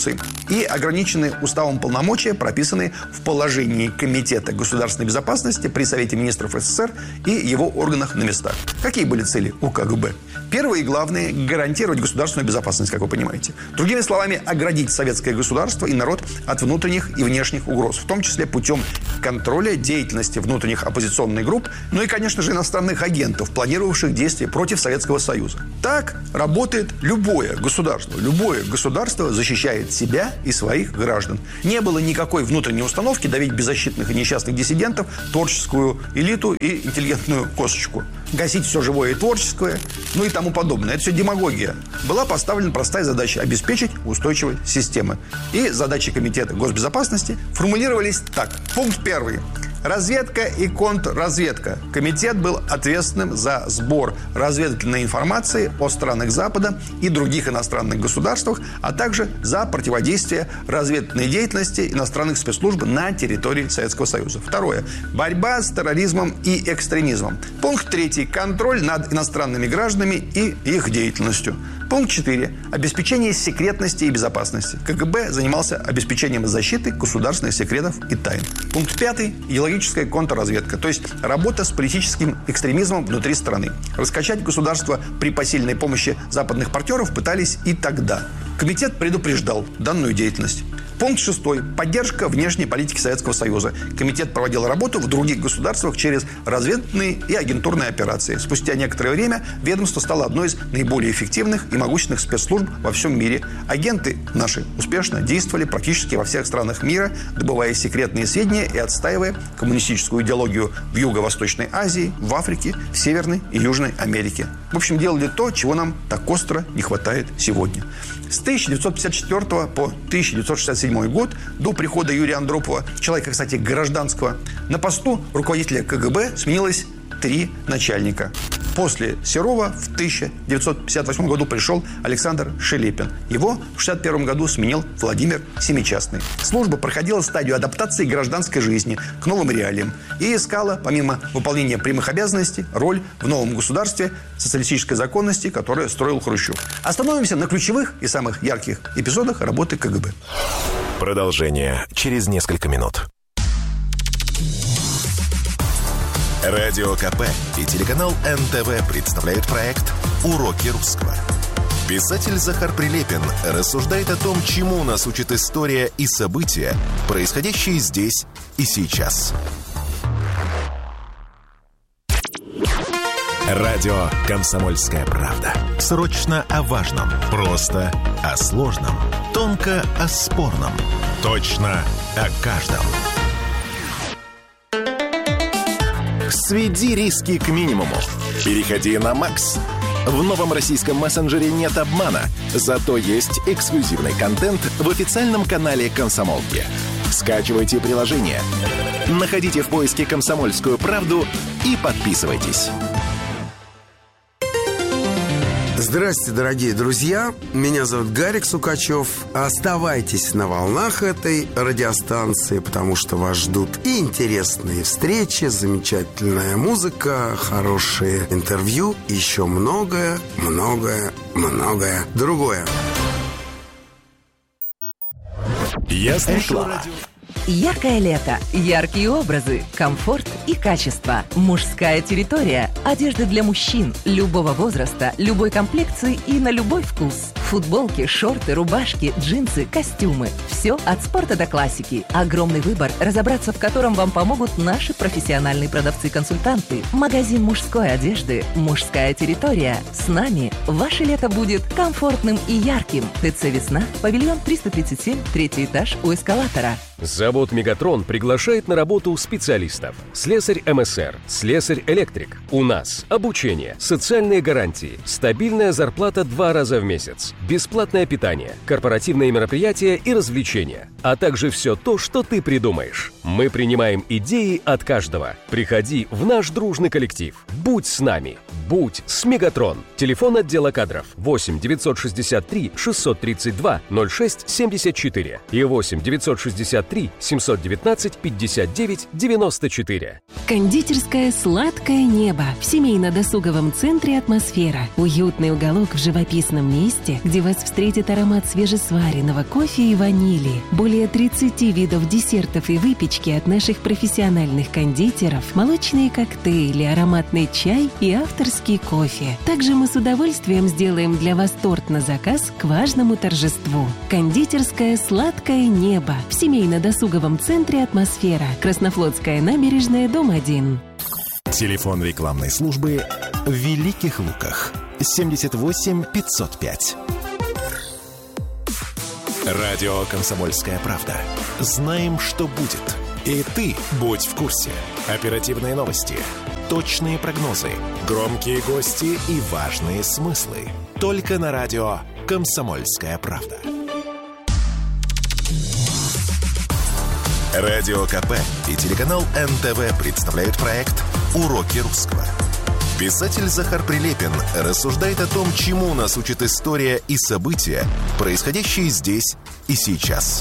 L: и ограничены уставом полномочия, прописанные в положении Комитета государственной безопасности при Совете министров СССР и его органах на местах. Какие были цели у КГБ? Первое и главное – гарантировать государственную безопасность, как вы понимаете. Другими словами, оградить советское государство и народ от внутренних и внешних угроз, в том числе путем контроля деятельности внутренних оппозиционных групп, ну и, конечно же, иностранных агентов, планировавших действия против Советского Союза. Так работает любое государство. Любое государство защищает себя и своих граждан. Не было никакой внутренней установки давить беззащитных и несчастных диссидентов, творческую элиту и интеллигентную косточку. Гасить все живое и творческое, ну и тому подобное. Это все демагогия. Была поставлена простая задача – обеспечить устойчивость системы. И задачи Комитета госбезопасности формулировались так. Пункт первый. Разведка и контрразведка. Комитет был ответственным за сбор разведывательной информации о странах Запада и других иностранных государствах, а также за противодействие разведывательной деятельности иностранных спецслужб на территории Советского Союза. Второе. Борьба с терроризмом и экстремизмом. Пункт третий. Контроль над иностранными гражданами и их деятельностью. Пункт четыре. Обеспечение секретности и безопасности. КГБ занимался обеспечением защиты государственных секретов и тайн. Пункт пятый. Идеологическая контрразведка, то есть работа с политическим экстремизмом внутри страны. Раскачать государство при посильной помощи западных партнеров пытались и тогда. Комитет предупреждал данную деятельность. Пункт шестой. Поддержка внешней политики Советского Союза. Комитет проводил работу в других государствах через разведывательные и агентурные операции. Спустя некоторое время ведомство стало одной из наиболее эффективных и могущественных спецслужб во всем мире. Агенты наши успешно действовали практически во всех странах мира, добывая секретные сведения и отстаивая коммунистическую идеологию в Юго-Восточной Азии, в Африке, в Северной и Южной Америке. В общем, делали то, чего нам так остро не хватает сегодня. С тысяча девятьсот пятьдесят четвёртого по тысяча девятьсот шестьдесят седьмой год, до прихода Юрия Андропова, человека, кстати, гражданского, на посту руководителя КГБ сменилось три начальника. После Серова в тысяча девятьсот пятьдесят восьмом году пришел Александр Шелепин. Его в шестьдесят первом году сменил Владимир Семичастный. Служба проходила стадию адаптации гражданской жизни к новым реалиям и искала, помимо выполнения прямых обязанностей, роль в новом государстве социалистической законности, которое строил Хрущев. Остановимся на ключевых и самых ярких эпизодах работы КГБ.
H: Продолжение через несколько минут. Радио КП и телеканал эн тэ вэ представляют проект «Уроки русского». Писатель Захар Прилепин рассуждает о том, чему нас учит история и события, происходящие здесь и сейчас. Радио «Комсомольская правда». Срочно о важном, просто о сложном, тонко о спорном, точно о каждом. Сведи риски к минимуму. Переходи на Макс. В новом российском мессенджере нет обмана, зато есть эксклюзивный контент в официальном канале «Комсомолки». Скачивайте приложение, находите в поиске «Комсомольскую правду» и подписывайтесь.
M: Здравствуйте, дорогие друзья. Меня зовут Гарик Сукачев. Оставайтесь на волнах этой радиостанции, потому что вас ждут и интересные встречи, замечательная музыка, хорошие интервью, еще многое, многое, многое другое.
D: Ясная слава.
N: Яркое лето, яркие образы, комфорт и качество. Мужская территория. Одежда для мужчин любого возраста, любой комплекции и на любой вкус. Футболки, шорты, рубашки, джинсы, костюмы. Все от спорта до классики. Огромный выбор, разобраться в котором вам помогут наши профессиональные продавцы-консультанты. Магазин мужской одежды «Мужская территория». С нами ваше лето будет комфортным и ярким. ТЦ «Весна», павильон триста тридцать семь, третий этаж у эскалатора.
O: Завод «Мегатрон» приглашает на работу специалистов. Слесарь эм эс эр, слесарь-электрик. У нас обучение, социальные гарантии, стабильная зарплата два раза в месяц, бесплатное питание, корпоративные мероприятия и развлечения, а также все то, что ты придумаешь. Мы принимаем идеи от каждого. Приходи в наш дружный коллектив. Будь с нами. Будь с Мегатрон. Телефон отдела кадров восемь девятьсот шестьдесят три шестьсот тридцать два ноль шесть семьдесят четыре и восемь девятьсот шестьдесят три семьсот девятнадцать пятьдесят девять девяносто четыре.
P: Кондитерское «Сладкое небо» в семейно-досуговом центре «Атмосфера». Уютный уголок в живописном месте, где вас встретит аромат свежесваренного кофе и ванили. Более тридцати видов десертов и выпечки от наших профессиональных кондитеров, молочные коктейли, ароматный чай и авторский кофе. Также мы с удовольствием сделаем для вас торт на заказ к важному торжеству. Кондитерское «Сладкое небо» в семейно-досуговом центре «Атмосфера». Краснофлотская набережная, дом один.
H: Телефон рекламной службы в Великих Луках. семьдесят восемь пятьсот пять. Радио «Комсомольская правда». Знаем, что будет. И ты будь в курсе. Оперативные новости, точные прогнозы, громкие гости и важные смыслы. Только на радио «Комсомольская правда». Радио КП и телеканал эн тэ вэ представляют проект «Уроки русского». Писатель Захар Прилепин рассуждает о том, чему нас учит история и события, происходящие здесь и сейчас.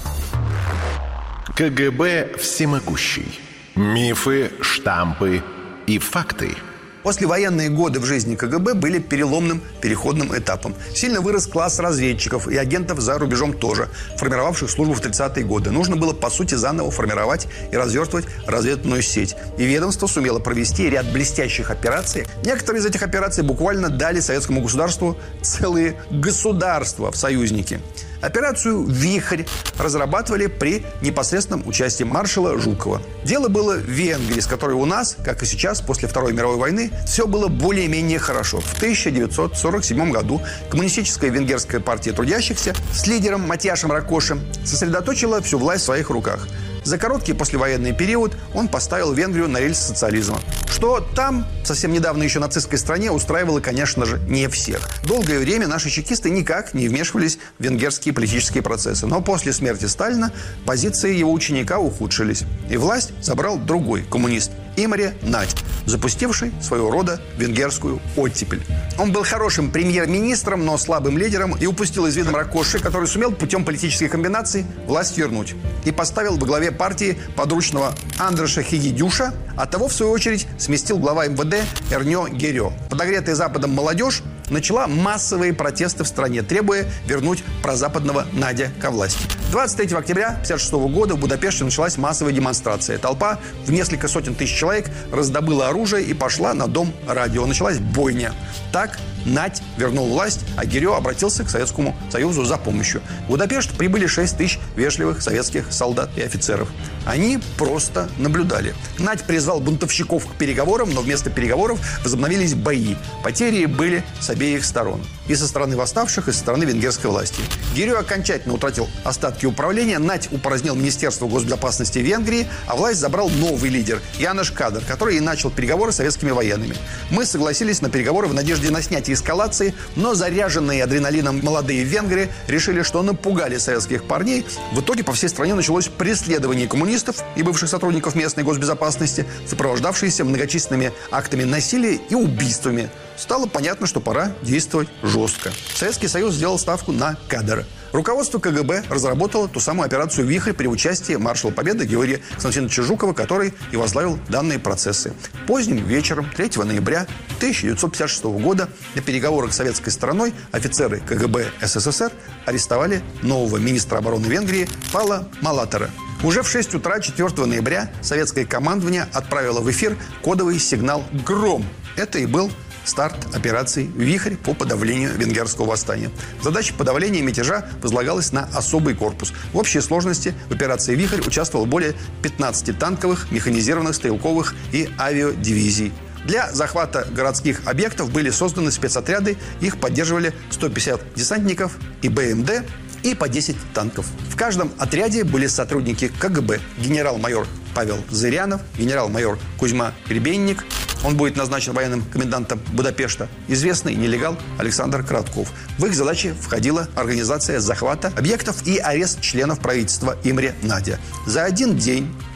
H: ка гэ бэ всемогущий. Мифы, штампы и факты.
L: Послевоенные годы в жизни ка гэ бэ были переломным переходным этапом. Сильно вырос класс разведчиков и агентов за рубежом тоже, формировавших службу в тридцатые годы. Нужно было, по сути, заново формировать и развертывать разведывательную сеть. И ведомство сумело провести ряд блестящих операций. Некоторые из этих операций буквально дали советскому государству целые государства в союзники. Операцию «Вихрь» разрабатывали при непосредственном участии маршала Жукова. Дело было в Венгрии, с которой у нас, как и сейчас, после Второй мировой войны, все было более-менее хорошо. В тысяча девятьсот сорок седьмом году Коммунистическая венгерская партия трудящихся с лидером Матьяшем Ракошем сосредоточила всю власть в своих руках. За короткий послевоенный период он поставил Венгрию на рельсы социализма. Что там, совсем недавно еще нацистской стране, устраивало, конечно же, не всех. Долгое время наши чекисты никак не вмешивались в венгерские политические процессы. Но после смерти Сталина позиции его ученика ухудшились. И власть забрал другой коммунист – Имре Надь, запустивший своего рода венгерскую оттепель. Он был хорошим премьер-министром, но слабым лидером и упустил из вида Ракоши, который сумел путем политической комбинации власть вернуть. И поставил во главе партии подручного Андроша Хигидюша, а того, в свою очередь, сместил глава эм вэ дэ Эрнё Герё. Подогретая Западом молодежь начала массовые протесты в стране, требуя вернуть прозападного Надя ко власти. двадцать третьего октября тысяча девятьсот пятьдесят шестого года в Будапеште началась массовая демонстрация. Толпа в несколько сотен тысяч человек раздобыла оружие и пошла на дом радио. Началась бойня. Так Надь вернул власть, а Герё обратился к Советскому Союзу за помощью. В Будапешт прибыли шесть тысяч вежливых советских солдат и офицеров. Они просто наблюдали. Надь призвал бунтовщиков к переговорам, но вместо переговоров возобновились бои. Потери были с обеих сторон. И со стороны восставших, и со стороны венгерской власти. Герё окончательно утратил остатки управления. Надь упразднил Министерство госбезопасности Венгрии, а власть забрал новый лидер Янош Кадр, который и начал переговоры с советскими военными. Мы согласились на переговоры в надежде на снятие эскалации, но заряженные адреналином молодые венгры решили, что напугали советских парней. В итоге по всей стране началось преследование коммунистов и бывших сотрудников местной госбезопасности, сопровождавшиеся многочисленными актами насилия и убийствами. Стало понятно, что пора действовать жестко. Советский Союз сделал ставку на Кадра. Руководство ка гэ бэ разработало ту самую операцию «Вихрь» при участии маршала Победы Георгия Константиновича Жукова, который и возглавил данные процессы. Поздним вечером третьего ноября тысяча девятьсот пятьдесят шестого года на переговорах с советской стороной офицеры ка гэ бэ эс эс эс эр арестовали нового министра обороны Венгрии Пала Малатера. Уже в шесть утра четвёртого ноября советское командование отправило в эфир кодовый сигнал «Гром». Это и был старт операции «Вихрь» по подавлению венгерского восстания. Задача подавления мятежа возлагалась на особый корпус. В общей сложности в операции «Вихрь» участвовало более пятнадцати танковых, механизированных, стрелковых и авиадивизий. Для захвата городских объектов были созданы спецотряды, их поддерживали сто пятьдесят десантников и бэ эм дэ и по десять танков. В каждом отряде были сотрудники ка гэ бэ: генерал-майор Павел Зырянов, генерал-майор Кузьма Гребенник. Он будет назначен военным комендантом Будапешта. Известный нелегал Александр Кратков. В их задачи входила организация захвата объектов и арест членов правительства Имре Надя. За один день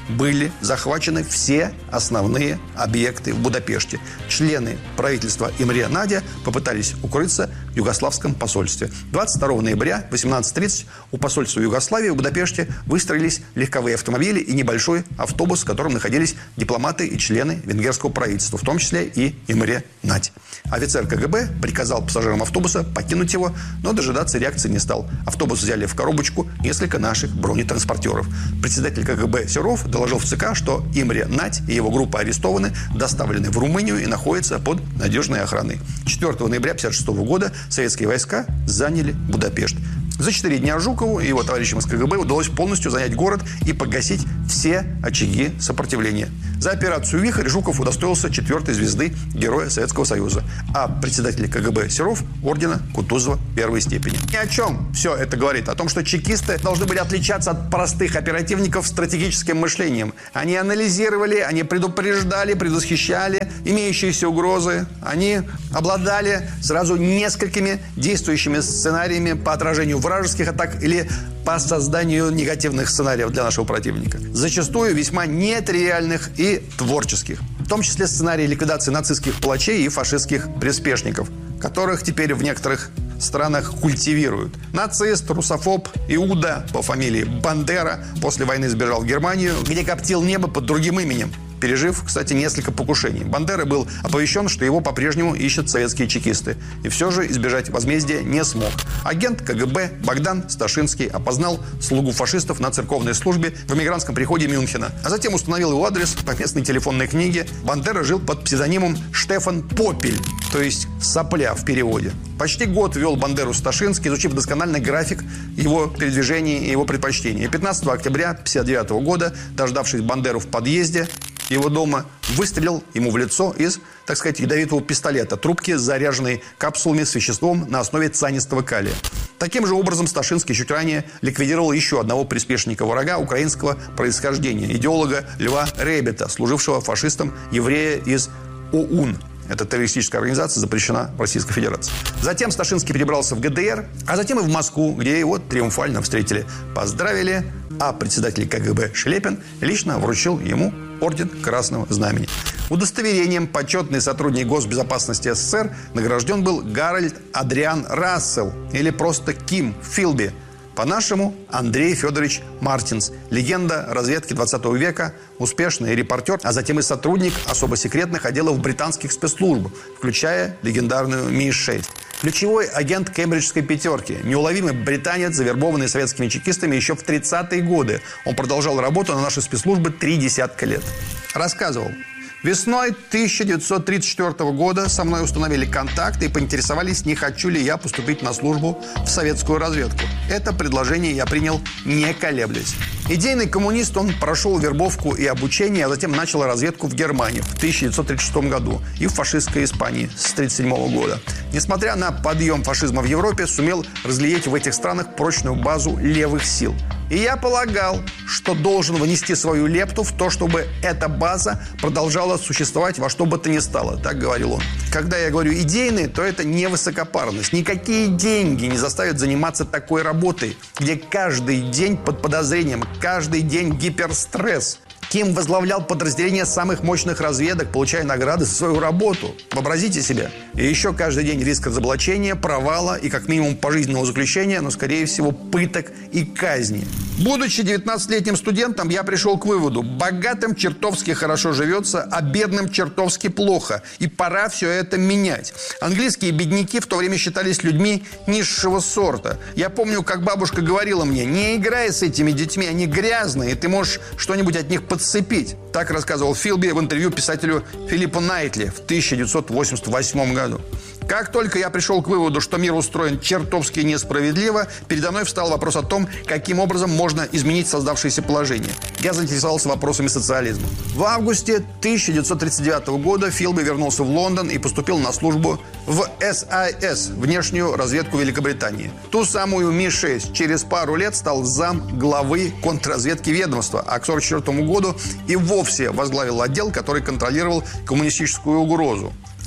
L: были захвачены все основные объекты в Будапеште. Члены правительства Имре Надя попытались укрыться в югославском посольстве. двадцать второго ноября в восемнадцать тридцать у посольства Югославии в Будапеште выстроились легковые автомобили и небольшой автобус, в котором находились дипломаты и члены венгерского правительства, в том числе и Имре Надь. Офицер КГБ приказал пассажирам автобуса покинуть его, но дожидаться реакции не стал. Автобус взяли в коробочку несколько наших бронетранспортеров. Председатель КГБ Серов доложил в ЦК, что Имре Надь и его группа арестованы, доставлены в Румынию и находятся под надежной охраной. четвёртого ноября тысяча девятьсот пятьдесят шестого года советские войска заняли Будапешт. За четыре дня Жукову и его товарищам из КГБ удалось полностью занять город и погасить все очаги сопротивления. За операцию «Вихрь» Жуков удостоился четвертой звезды Героя Советского Союза, а председатель КГБ Серов – ордена Кутузова первой степени. Ни о чем все это говорит. О том, что чекисты должны были отличаться от простых оперативников стратегическим мышлением. Они анализировали, они предупреждали, предвосхищали имеющиеся угрозы. Они обладали сразу несколькими действующими сценариями по отражению вражеских атак или по созданию негативных сценариев для нашего противника. Зачастую весьма нетривиальных и творческих. В том числе сценарии ликвидации нацистских палачей и фашистских приспешников, которых теперь в некоторых странах культивируют. Нацист, русофоб Иуда по фамилии Бандера после войны сбежал в Германию, где коптил небо под другим именем, пережив, кстати, несколько покушений. Бандера был оповещен, что его по-прежнему ищут советские чекисты. И все же избежать возмездия не смог. Агент КГБ Богдан Сташинский опознал слугу фашистов на церковной службе в эмигрантском приходе Мюнхена. А затем установил его адрес по местной телефонной книге. Бандера жил под псевдонимом Штефан Попель, то есть «сопля» в переводе. Почти год вел Бандеру Сташинский, изучив досконально график его передвижений и его предпочтений. И пятнадцатого октября тысяча девятьсот пятьдесят девятого года, дождавшись Бандеру в подъезде его дома, выстрелил ему в лицо из, так сказать, ядовитого пистолета, трубки, заряженной капсулами с веществом на основе цианистого калия. Таким же образом Сташинский чуть ранее ликвидировал еще одного приспешника врага украинского происхождения, идеолога Льва Ребета, служившего фашистом еврея из ОУН. Эта террористическая организация запрещена в Российской Федерации. Затем Сташинский перебрался в ГДР, а затем и в Москву, где его триумфально встретили, поздравили, а председатель КГБ Шелепин лично вручил ему орден Красного Знамени. Удостоверением почетный сотрудник госбезопасности СССР награжден был Гарольд Адриан Рассел, или просто Ким Филби. По-нашему Андрей Федорович Мартинс, легенда разведки двадцатого века, успешный репортер, а затем и сотрудник особо секретных отделов британских спецслужб, включая легендарную Ми шесть. Ключевой агент кембриджской пятерки, неуловимый британец, завербованный советскими чекистами еще в тридцатые годы. Он продолжал работу на наши спецслужбы три десятка лет. Рассказывал: весной тысяча девятьсот тридцать четвёртого года со мной установили контакт и поинтересовались, не хочу ли я поступить на службу в советскую разведку. Это предложение я принял, не колеблясь. Идейный коммунист, он прошел вербовку и обучение, а затем начал разведку в Германии в тысяча девятьсот тридцать шестом году и в фашистской Испании с тысяча девятьсот тридцать седьмого года. Несмотря на подъем фашизма в Европе, сумел разглядеть в этих странах прочную базу левых сил. И я полагал, что должен внести свою лепту в то, чтобы эта база продолжала существовать во что бы то ни стало, так говорил он. Когда я говорю идейный, то это не высокопарность. Никакие деньги не заставят заниматься такой работой, где каждый день под подозрением, каждый день гиперстресс. Ким возглавлял подразделение самых мощных разведок, получая награды за свою работу. Вообразите себе. И еще каждый день риск разоблачения, провала и как минимум пожизненного заключения, но, скорее всего, пыток и казни. Будучи девятнадцатилетним студентом, я пришел к выводу: богатым чертовски хорошо живется, а бедным чертовски плохо. И пора все это менять. Английские бедняки в то время считались людьми низшего сорта. Я помню, как бабушка говорила мне: не играй с этими детьми, они грязные, и ты можешь что-нибудь от них подцепить. Так рассказывал Филби в интервью писателю Филиппу Найтли в тысяча девятьсот восемьдесят восьмом году. Как только я пришел к выводу, что мир устроен чертовски несправедливо, передо мной встал вопрос о том, каким образом можно изменить создавшееся положение. Я заинтересовался вопросами социализма. В августе тысяча девятьсот тридцать девятого года Филби вернулся в Лондон и поступил на службу в эс ай эс, внешнюю разведку Великобритании. Ту самую Ми шесть. Через пару лет стал зам главы контрразведки ведомства, а к сорок четвёртому году и вовсе возглавил отдел, который контролировал коммунистическую угрозу.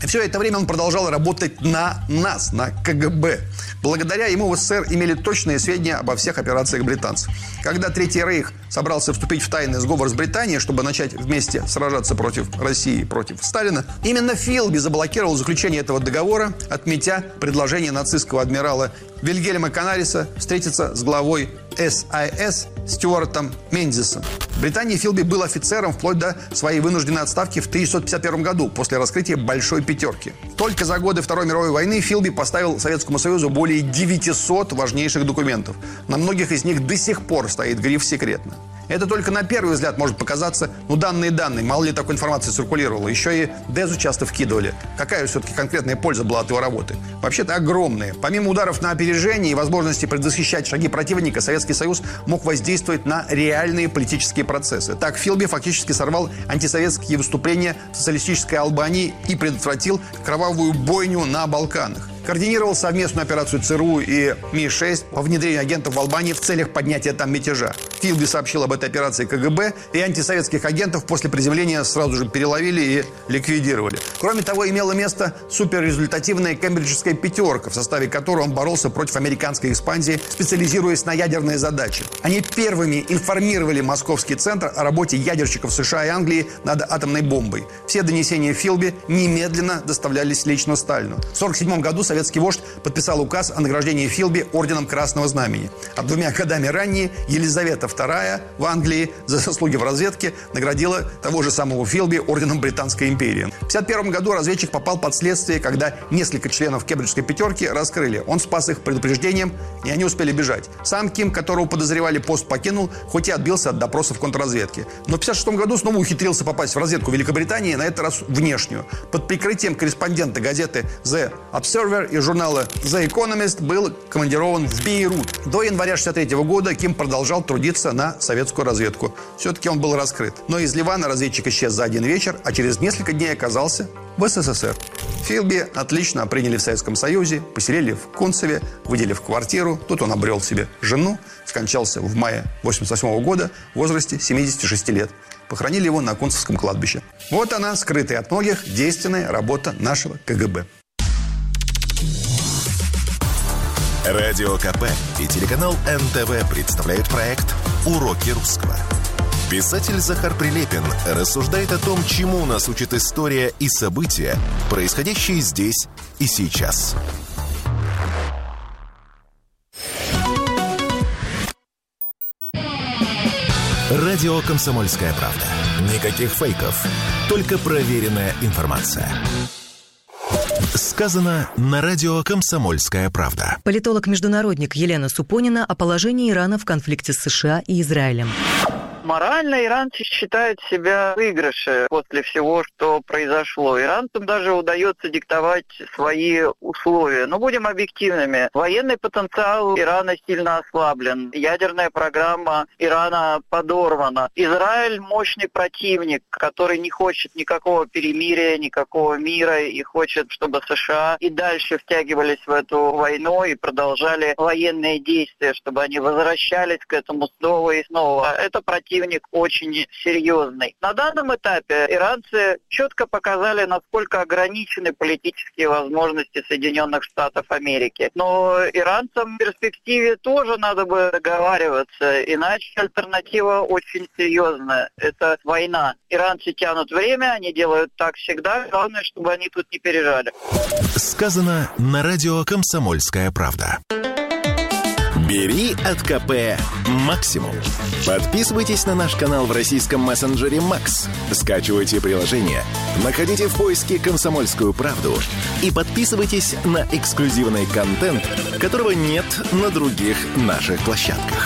L: И все это время он продолжал работать на нас, на КГБ. Благодаря ему в СССР имели точные сведения обо всех операциях британцев. Когда Третий Рейх собрался вступить в тайный сговор с Британией, чтобы начать вместе сражаться против России, против Сталина, именно Филби заблокировал заключение этого договора, отметя предложение нацистского адмирала Вильгельма Канариса встретиться с главой эс а эс Стюартом Мензисом. В Британии Филби был офицером вплоть до своей вынужденной отставки в тысяча девятьсот пятьдесят первом году после раскрытия Большой Пятерки. Только за годы Второй мировой войны Филби поставил Советскому Союзу более девятисот важнейших документов. На многих из них до сих пор стоит гриф «Секретно». Это только на первый взгляд может показаться, ну, данные данные, мало ли такой информации циркулировало. Еще и Дезу часто вкидывали. Какая все-таки конкретная польза была от его работы? Вообще-то огромная. Помимо ударов на опережение и возможности предвосхищать шаги противника, Советский Союз мог воздействовать на реальные политические процессы. Так Филби фактически сорвал антисоветские выступления в социалистической Албании и предотвратил кровавую бойню на Балканах. Координировал совместную операцию ЦРУ и Ми шесть по внедрению агентов в Албании в целях поднятия там мятежа. Филби сообщил об этой операции КГБ, и антисоветских агентов после приземления сразу же переловили и ликвидировали. Кроме того, имело место суперрезультативная кембриджская пятерка, в составе которой он боролся против американской экспансии, специализируясь на ядерные задачи. Они первыми информировали Московский центр о работе ядерщиков США и Англии над атомной бомбой. Все донесения Филби немедленно доставлялись лично Сталину. В тысяча девятьсот сорок седьмом году советский вождь подписал указ о награждении Филби орденом Красного Знамени. А двумя годами ранее Елизавета вторая в Англии за заслуги в разведке наградила того же самого Филби орденом Британской империи. В тысяча девятьсот пятьдесят первом году разведчик попал под следствие, когда несколько членов Кембриджской пятерки раскрыли. Он спас их предупреждением, и они успели бежать. Сам Ким, которого подозревали, пост покинул, хоть и отбился от допросов контрразведки. Но в тысяча девятьсот пятьдесят шестом году снова ухитрился попасть в разведку Великобритании, на этот раз внешнюю. Под прикрытием корреспондента газеты The Observer и журнала The Economist был командирован в Бейрут. До января шестьдесят третьего года Ким продолжал трудиться на советскую разведку. Все-таки он был раскрыт. Но из Ливана разведчик исчез за один вечер, а через несколько дней оказался в СССР. Филби отлично приняли в Советском Союзе, поселили в Кунцеве, выделив квартиру. Тут он обрел себе жену, скончался в мае восемьдесят восьмого года в возрасте семидесяти шести лет. Похоронили его на Кунцевском кладбище. Вот она, скрытая от многих, действенная работа нашего КГБ.
H: Радио КП и телеканал эн тэ вэ представляют проект «Уроки русского». Писатель Захар Прилепин рассуждает о том, чему нас учит история и события, происходящие здесь и сейчас. Радио «Комсомольская правда». Никаких фейков, только проверенная информация. Сказано на радио «Комсомольская правда».
K: Политолог-международник Елена Супонина о положении Ирана в конфликте с США и Израилем.
Q: Морально иранцы считают себя в выигрыше после всего, что произошло. Иранцам даже удается диктовать свои условия. Но будем объективными. Военный потенциал Ирана сильно ослаблен. Ядерная программа Ирана подорвана. Израиль мощный противник, который не хочет никакого перемирия, никакого мира и хочет, чтобы США и дальше втягивались в эту войну и продолжали военные действия, чтобы они возвращались к этому снова и снова. Это противник очень серьезный. На данном этапе иранцы четко показали, насколько ограничены политические возможности Соединенных Штатов Америки. Но иранцам в перспективе тоже надо бы договариваться, иначе альтернатива очень серьезная. Это война. Иранцы тянут время, они делают так всегда. Главное, чтобы они тут не пережали.
H: Сказано на радио «Комсомольская правда». Бери от КП максимум. Подписывайтесь на наш канал в российском мессенджере Макс. Скачивайте приложение, находите в поиске «Комсомольскую правду» и подписывайтесь на эксклюзивный контент, которого нет на других наших площадках.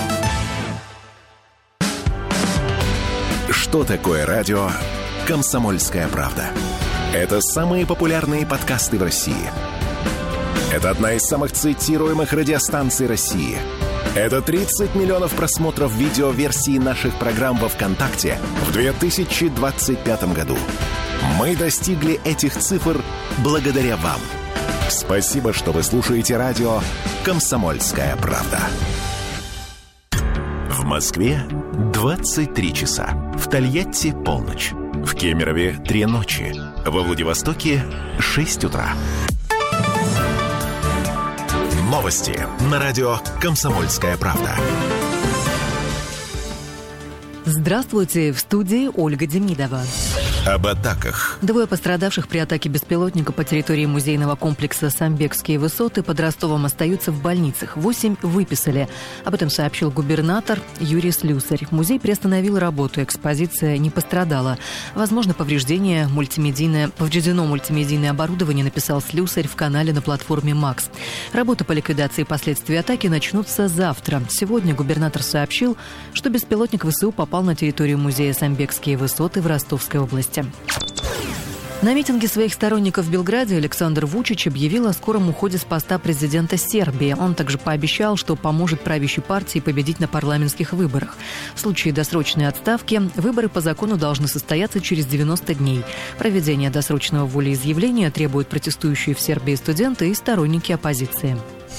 H: Что такое радио «Комсомольская правда»? Это самые популярные подкасты в России. Это одна из самых цитируемых радиостанций России. Это тридцать миллионов просмотров видеоверсии наших программ во ВКонтакте в две тысячи двадцать пятом году. Мы достигли этих цифр благодаря вам. Спасибо, что вы слушаете радио «Комсомольская правда». В Москве двадцать три часа. В Тольятти полночь. В Кемерове три ночи. Во Владивостоке шесть утра. Новости на радио «Комсомольская правда».
K: Здравствуйте, в студии Ольга Демидова.
H: Об атаках.
K: Двое пострадавших при атаке беспилотника по территории музейного комплекса «Самбекские высоты» под Ростовом остаются в больницах. Восемь выписали. Об этом сообщил губернатор Юрий Слюсарь. Музей приостановил работу, экспозиция не пострадала. Возможно, повреждение мультимедийное, повреждено мультимедийное оборудование, написал Слюсарь в канале на платформе «Макс». Работы по ликвидации последствий атаки начнутся завтра. Сегодня губернатор сообщил, что беспилотник ВСУ попал на территорию музея «Самбекские высоты» в Ростовской области. На митинге своих сторонников в Белграде Александр Вучич объявил о скором уходе с поста президента Сербии. Он также пообещал, что поможет правящей партии победить на парламентских выборах. В случае досрочной отставки выборы по закону должны состояться через девяносто дней. Проведение досрочного волеизъявления требуют протестующие в Сербии студенты и сторонники оппозиции.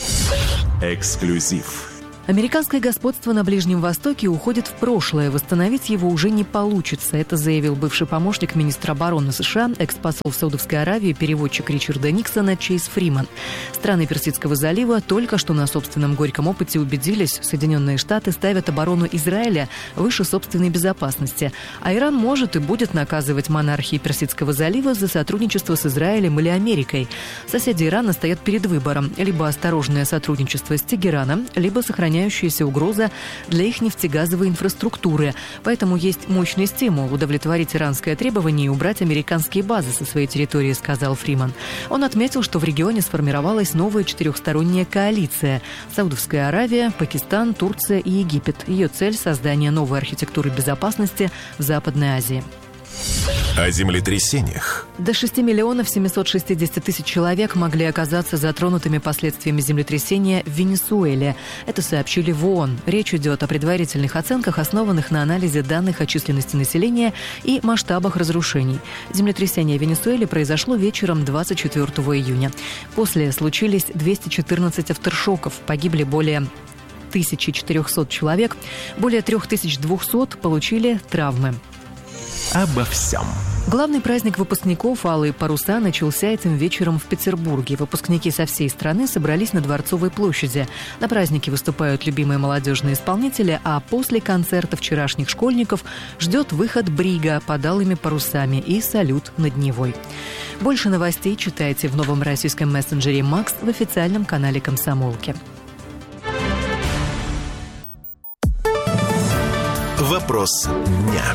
H: Эксклюзив.
K: Американское господство на Ближнем Востоке уходит в прошлое. Восстановить его уже не получится. Это заявил бывший помощник министра обороны США, экс-посол в Саудовской Аравии, переводчик Ричарда Никсона Чейз Фриман. Страны Персидского залива только что на собственном горьком опыте убедились, Соединенные Штаты ставят оборону Израиля выше собственной безопасности. А Иран может и будет наказывать монархии Персидского залива за сотрудничество с Израилем или Америкой. Соседи Ирана стоят перед выбором. Либо осторожное сотрудничество с Тегераном, либо сохранение угроза для их нефтегазовой инфраструктуры. Поэтому есть мощный стимул удовлетворить иранское требование и убрать американские базы со своей территории, сказал Фриман. Он отметил, что в регионе сформировалась новая четырехсторонняя коалиция – Саудовская Аравия, Пакистан, Турция и Египет. Ее цель – создание новой архитектуры безопасности в Западной Азии.
H: О землетрясениях.
K: До шести миллионов семьсот шестьдесят тысяч человек могли оказаться затронутыми последствиями землетрясения в Венесуэле. Это сообщили в ООН. Речь идет о предварительных оценках, основанных на анализе данных о численности населения и масштабах разрушений. Землетрясение в Венесуэле произошло вечером двадцать четвёртого июня. После случились двести четырнадцать авторшоков. Погибли более тысяча четыреста человек. Более три тысячи двести получили травмы.
H: Обо всем.
K: Главный праздник выпускников «Алые паруса» начался этим вечером в Петербурге. Выпускники со всей страны собрались на Дворцовой площади. На празднике выступают любимые молодежные исполнители, а после концерта вчерашних школьников ждет выход брига под «Алыми парусами» и салют над Невой. Больше новостей читайте в новом российском мессенджере «Макс» в официальном канале «Комсомолки».
H: Вопрос дня.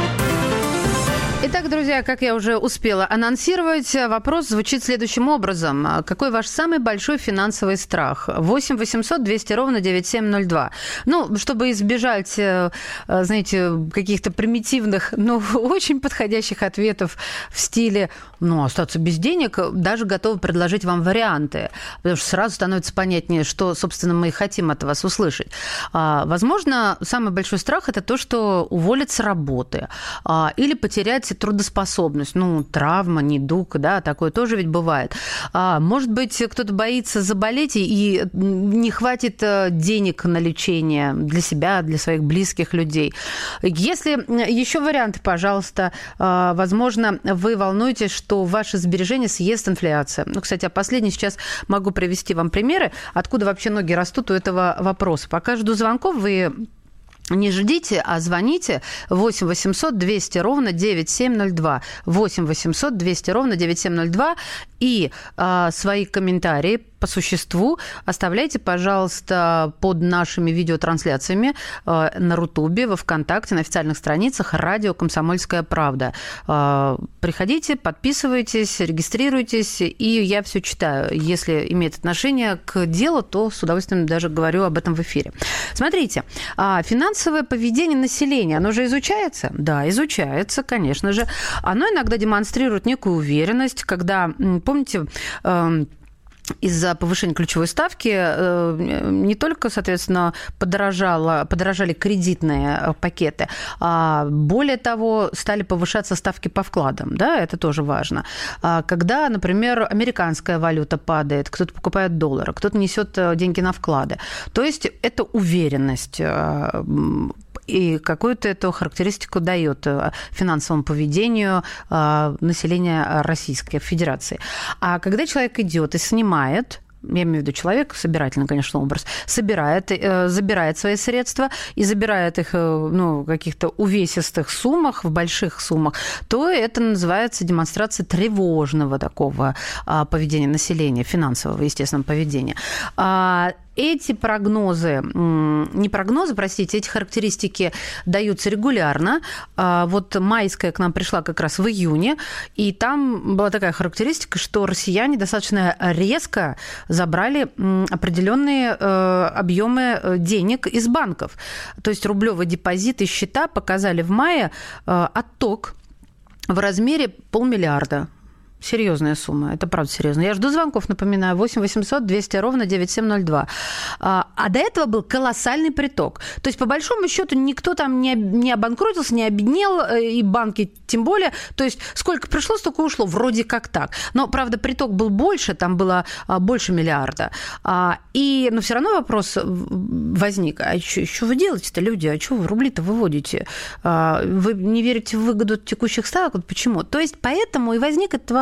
B: Итак, друзья, как я уже успела анонсировать, вопрос звучит следующим образом. Какой ваш самый большой финансовый страх? восемь восемьсот двести ровно девяносто семь ноль два. Ну, чтобы избежать, знаете, каких-то примитивных, но очень подходящих ответов в стиле, ну, остаться без денег, даже готовы предложить вам варианты. Потому что сразу становится понятнее, что, собственно, мы хотим от вас услышать. Возможно, самый большой страх – это то, что уволят с работы или потерять трудоспособность, ну, травма, недуг, да, такое тоже ведь бывает. А, может быть, кто-то боится заболеть и не хватит денег на лечение для себя, для своих близких людей. Если еще варианты, пожалуйста, возможно, вы волнуетесь, что ваши сбережения съест инфляция. Ну, кстати, а последний сейчас могу привести вам примеры, откуда вообще ноги растут у этого вопроса. Пока жду звонков, вы не ждите, а звоните восемь восемьсот двести ровно девяносто семь ноль два. восемь восемьсот двести ровно девяносто семь ноль два. И а, свои комментарии по существу оставляйте, пожалуйста, под нашими видеотрансляциями а, на Рутубе, во Вконтакте, на официальных страницах радио «Комсомольская правда». А, приходите, подписывайтесь, регистрируйтесь, и я все читаю. Если имеет отношение к делу, то с удовольствием даже говорю об этом в эфире. Смотрите, а, финансовое поведение населения, оно же изучается? Да, изучается, конечно же. Оно иногда демонстрирует некую уверенность, когда... Помните, из-за повышения ключевой ставки не только, соответственно, подорожало, подорожали кредитные пакеты, а более того, стали повышаться ставки по вкладам. Да, это тоже важно. Когда, например, американская валюта падает, кто-то покупает доллары, кто-то несет деньги на вклады. То есть это уверенность. и какую-то эту характеристику дает финансовому поведению населения Российской Федерации. А когда человек идет и снимает, я имею в виду человек, собирательный, конечно, образ, собирает, э, забирает свои средства и забирает их э, ну, в каких-то увесистых суммах, в больших суммах, то это называется демонстрация тревожного такого э, поведения населения, финансового, естественно, поведения. А эти прогнозы, не прогнозы, простите, эти характеристики даются регулярно. Вот майская к нам пришла как раз в июне, и там была такая характеристика, что россияне достаточно резко забрали определенные объемы денег из банков. То есть рублевые депозиты и счета показали в мае отток в размере полмиллиарда. Серьезная сумма, это правда серьезно. Я жду звонков, напоминаю, восемь восемьсот двести ровно девяносто семь ноль два. А до этого был колоссальный приток. То есть, по большому счету, никто там не, не обанкротился, не обеднел, и банки тем более. То есть, сколько пришло, столько ушло, вроде как так. Но, правда, приток был больше, там было больше миллиарда. И, но все равно вопрос возник, а что, что вы делаете-то, люди, а что вы рубли-то выводите? Вы не верите в выгоду текущих ставок? Почему? То есть, поэтому и возник этот вопрос.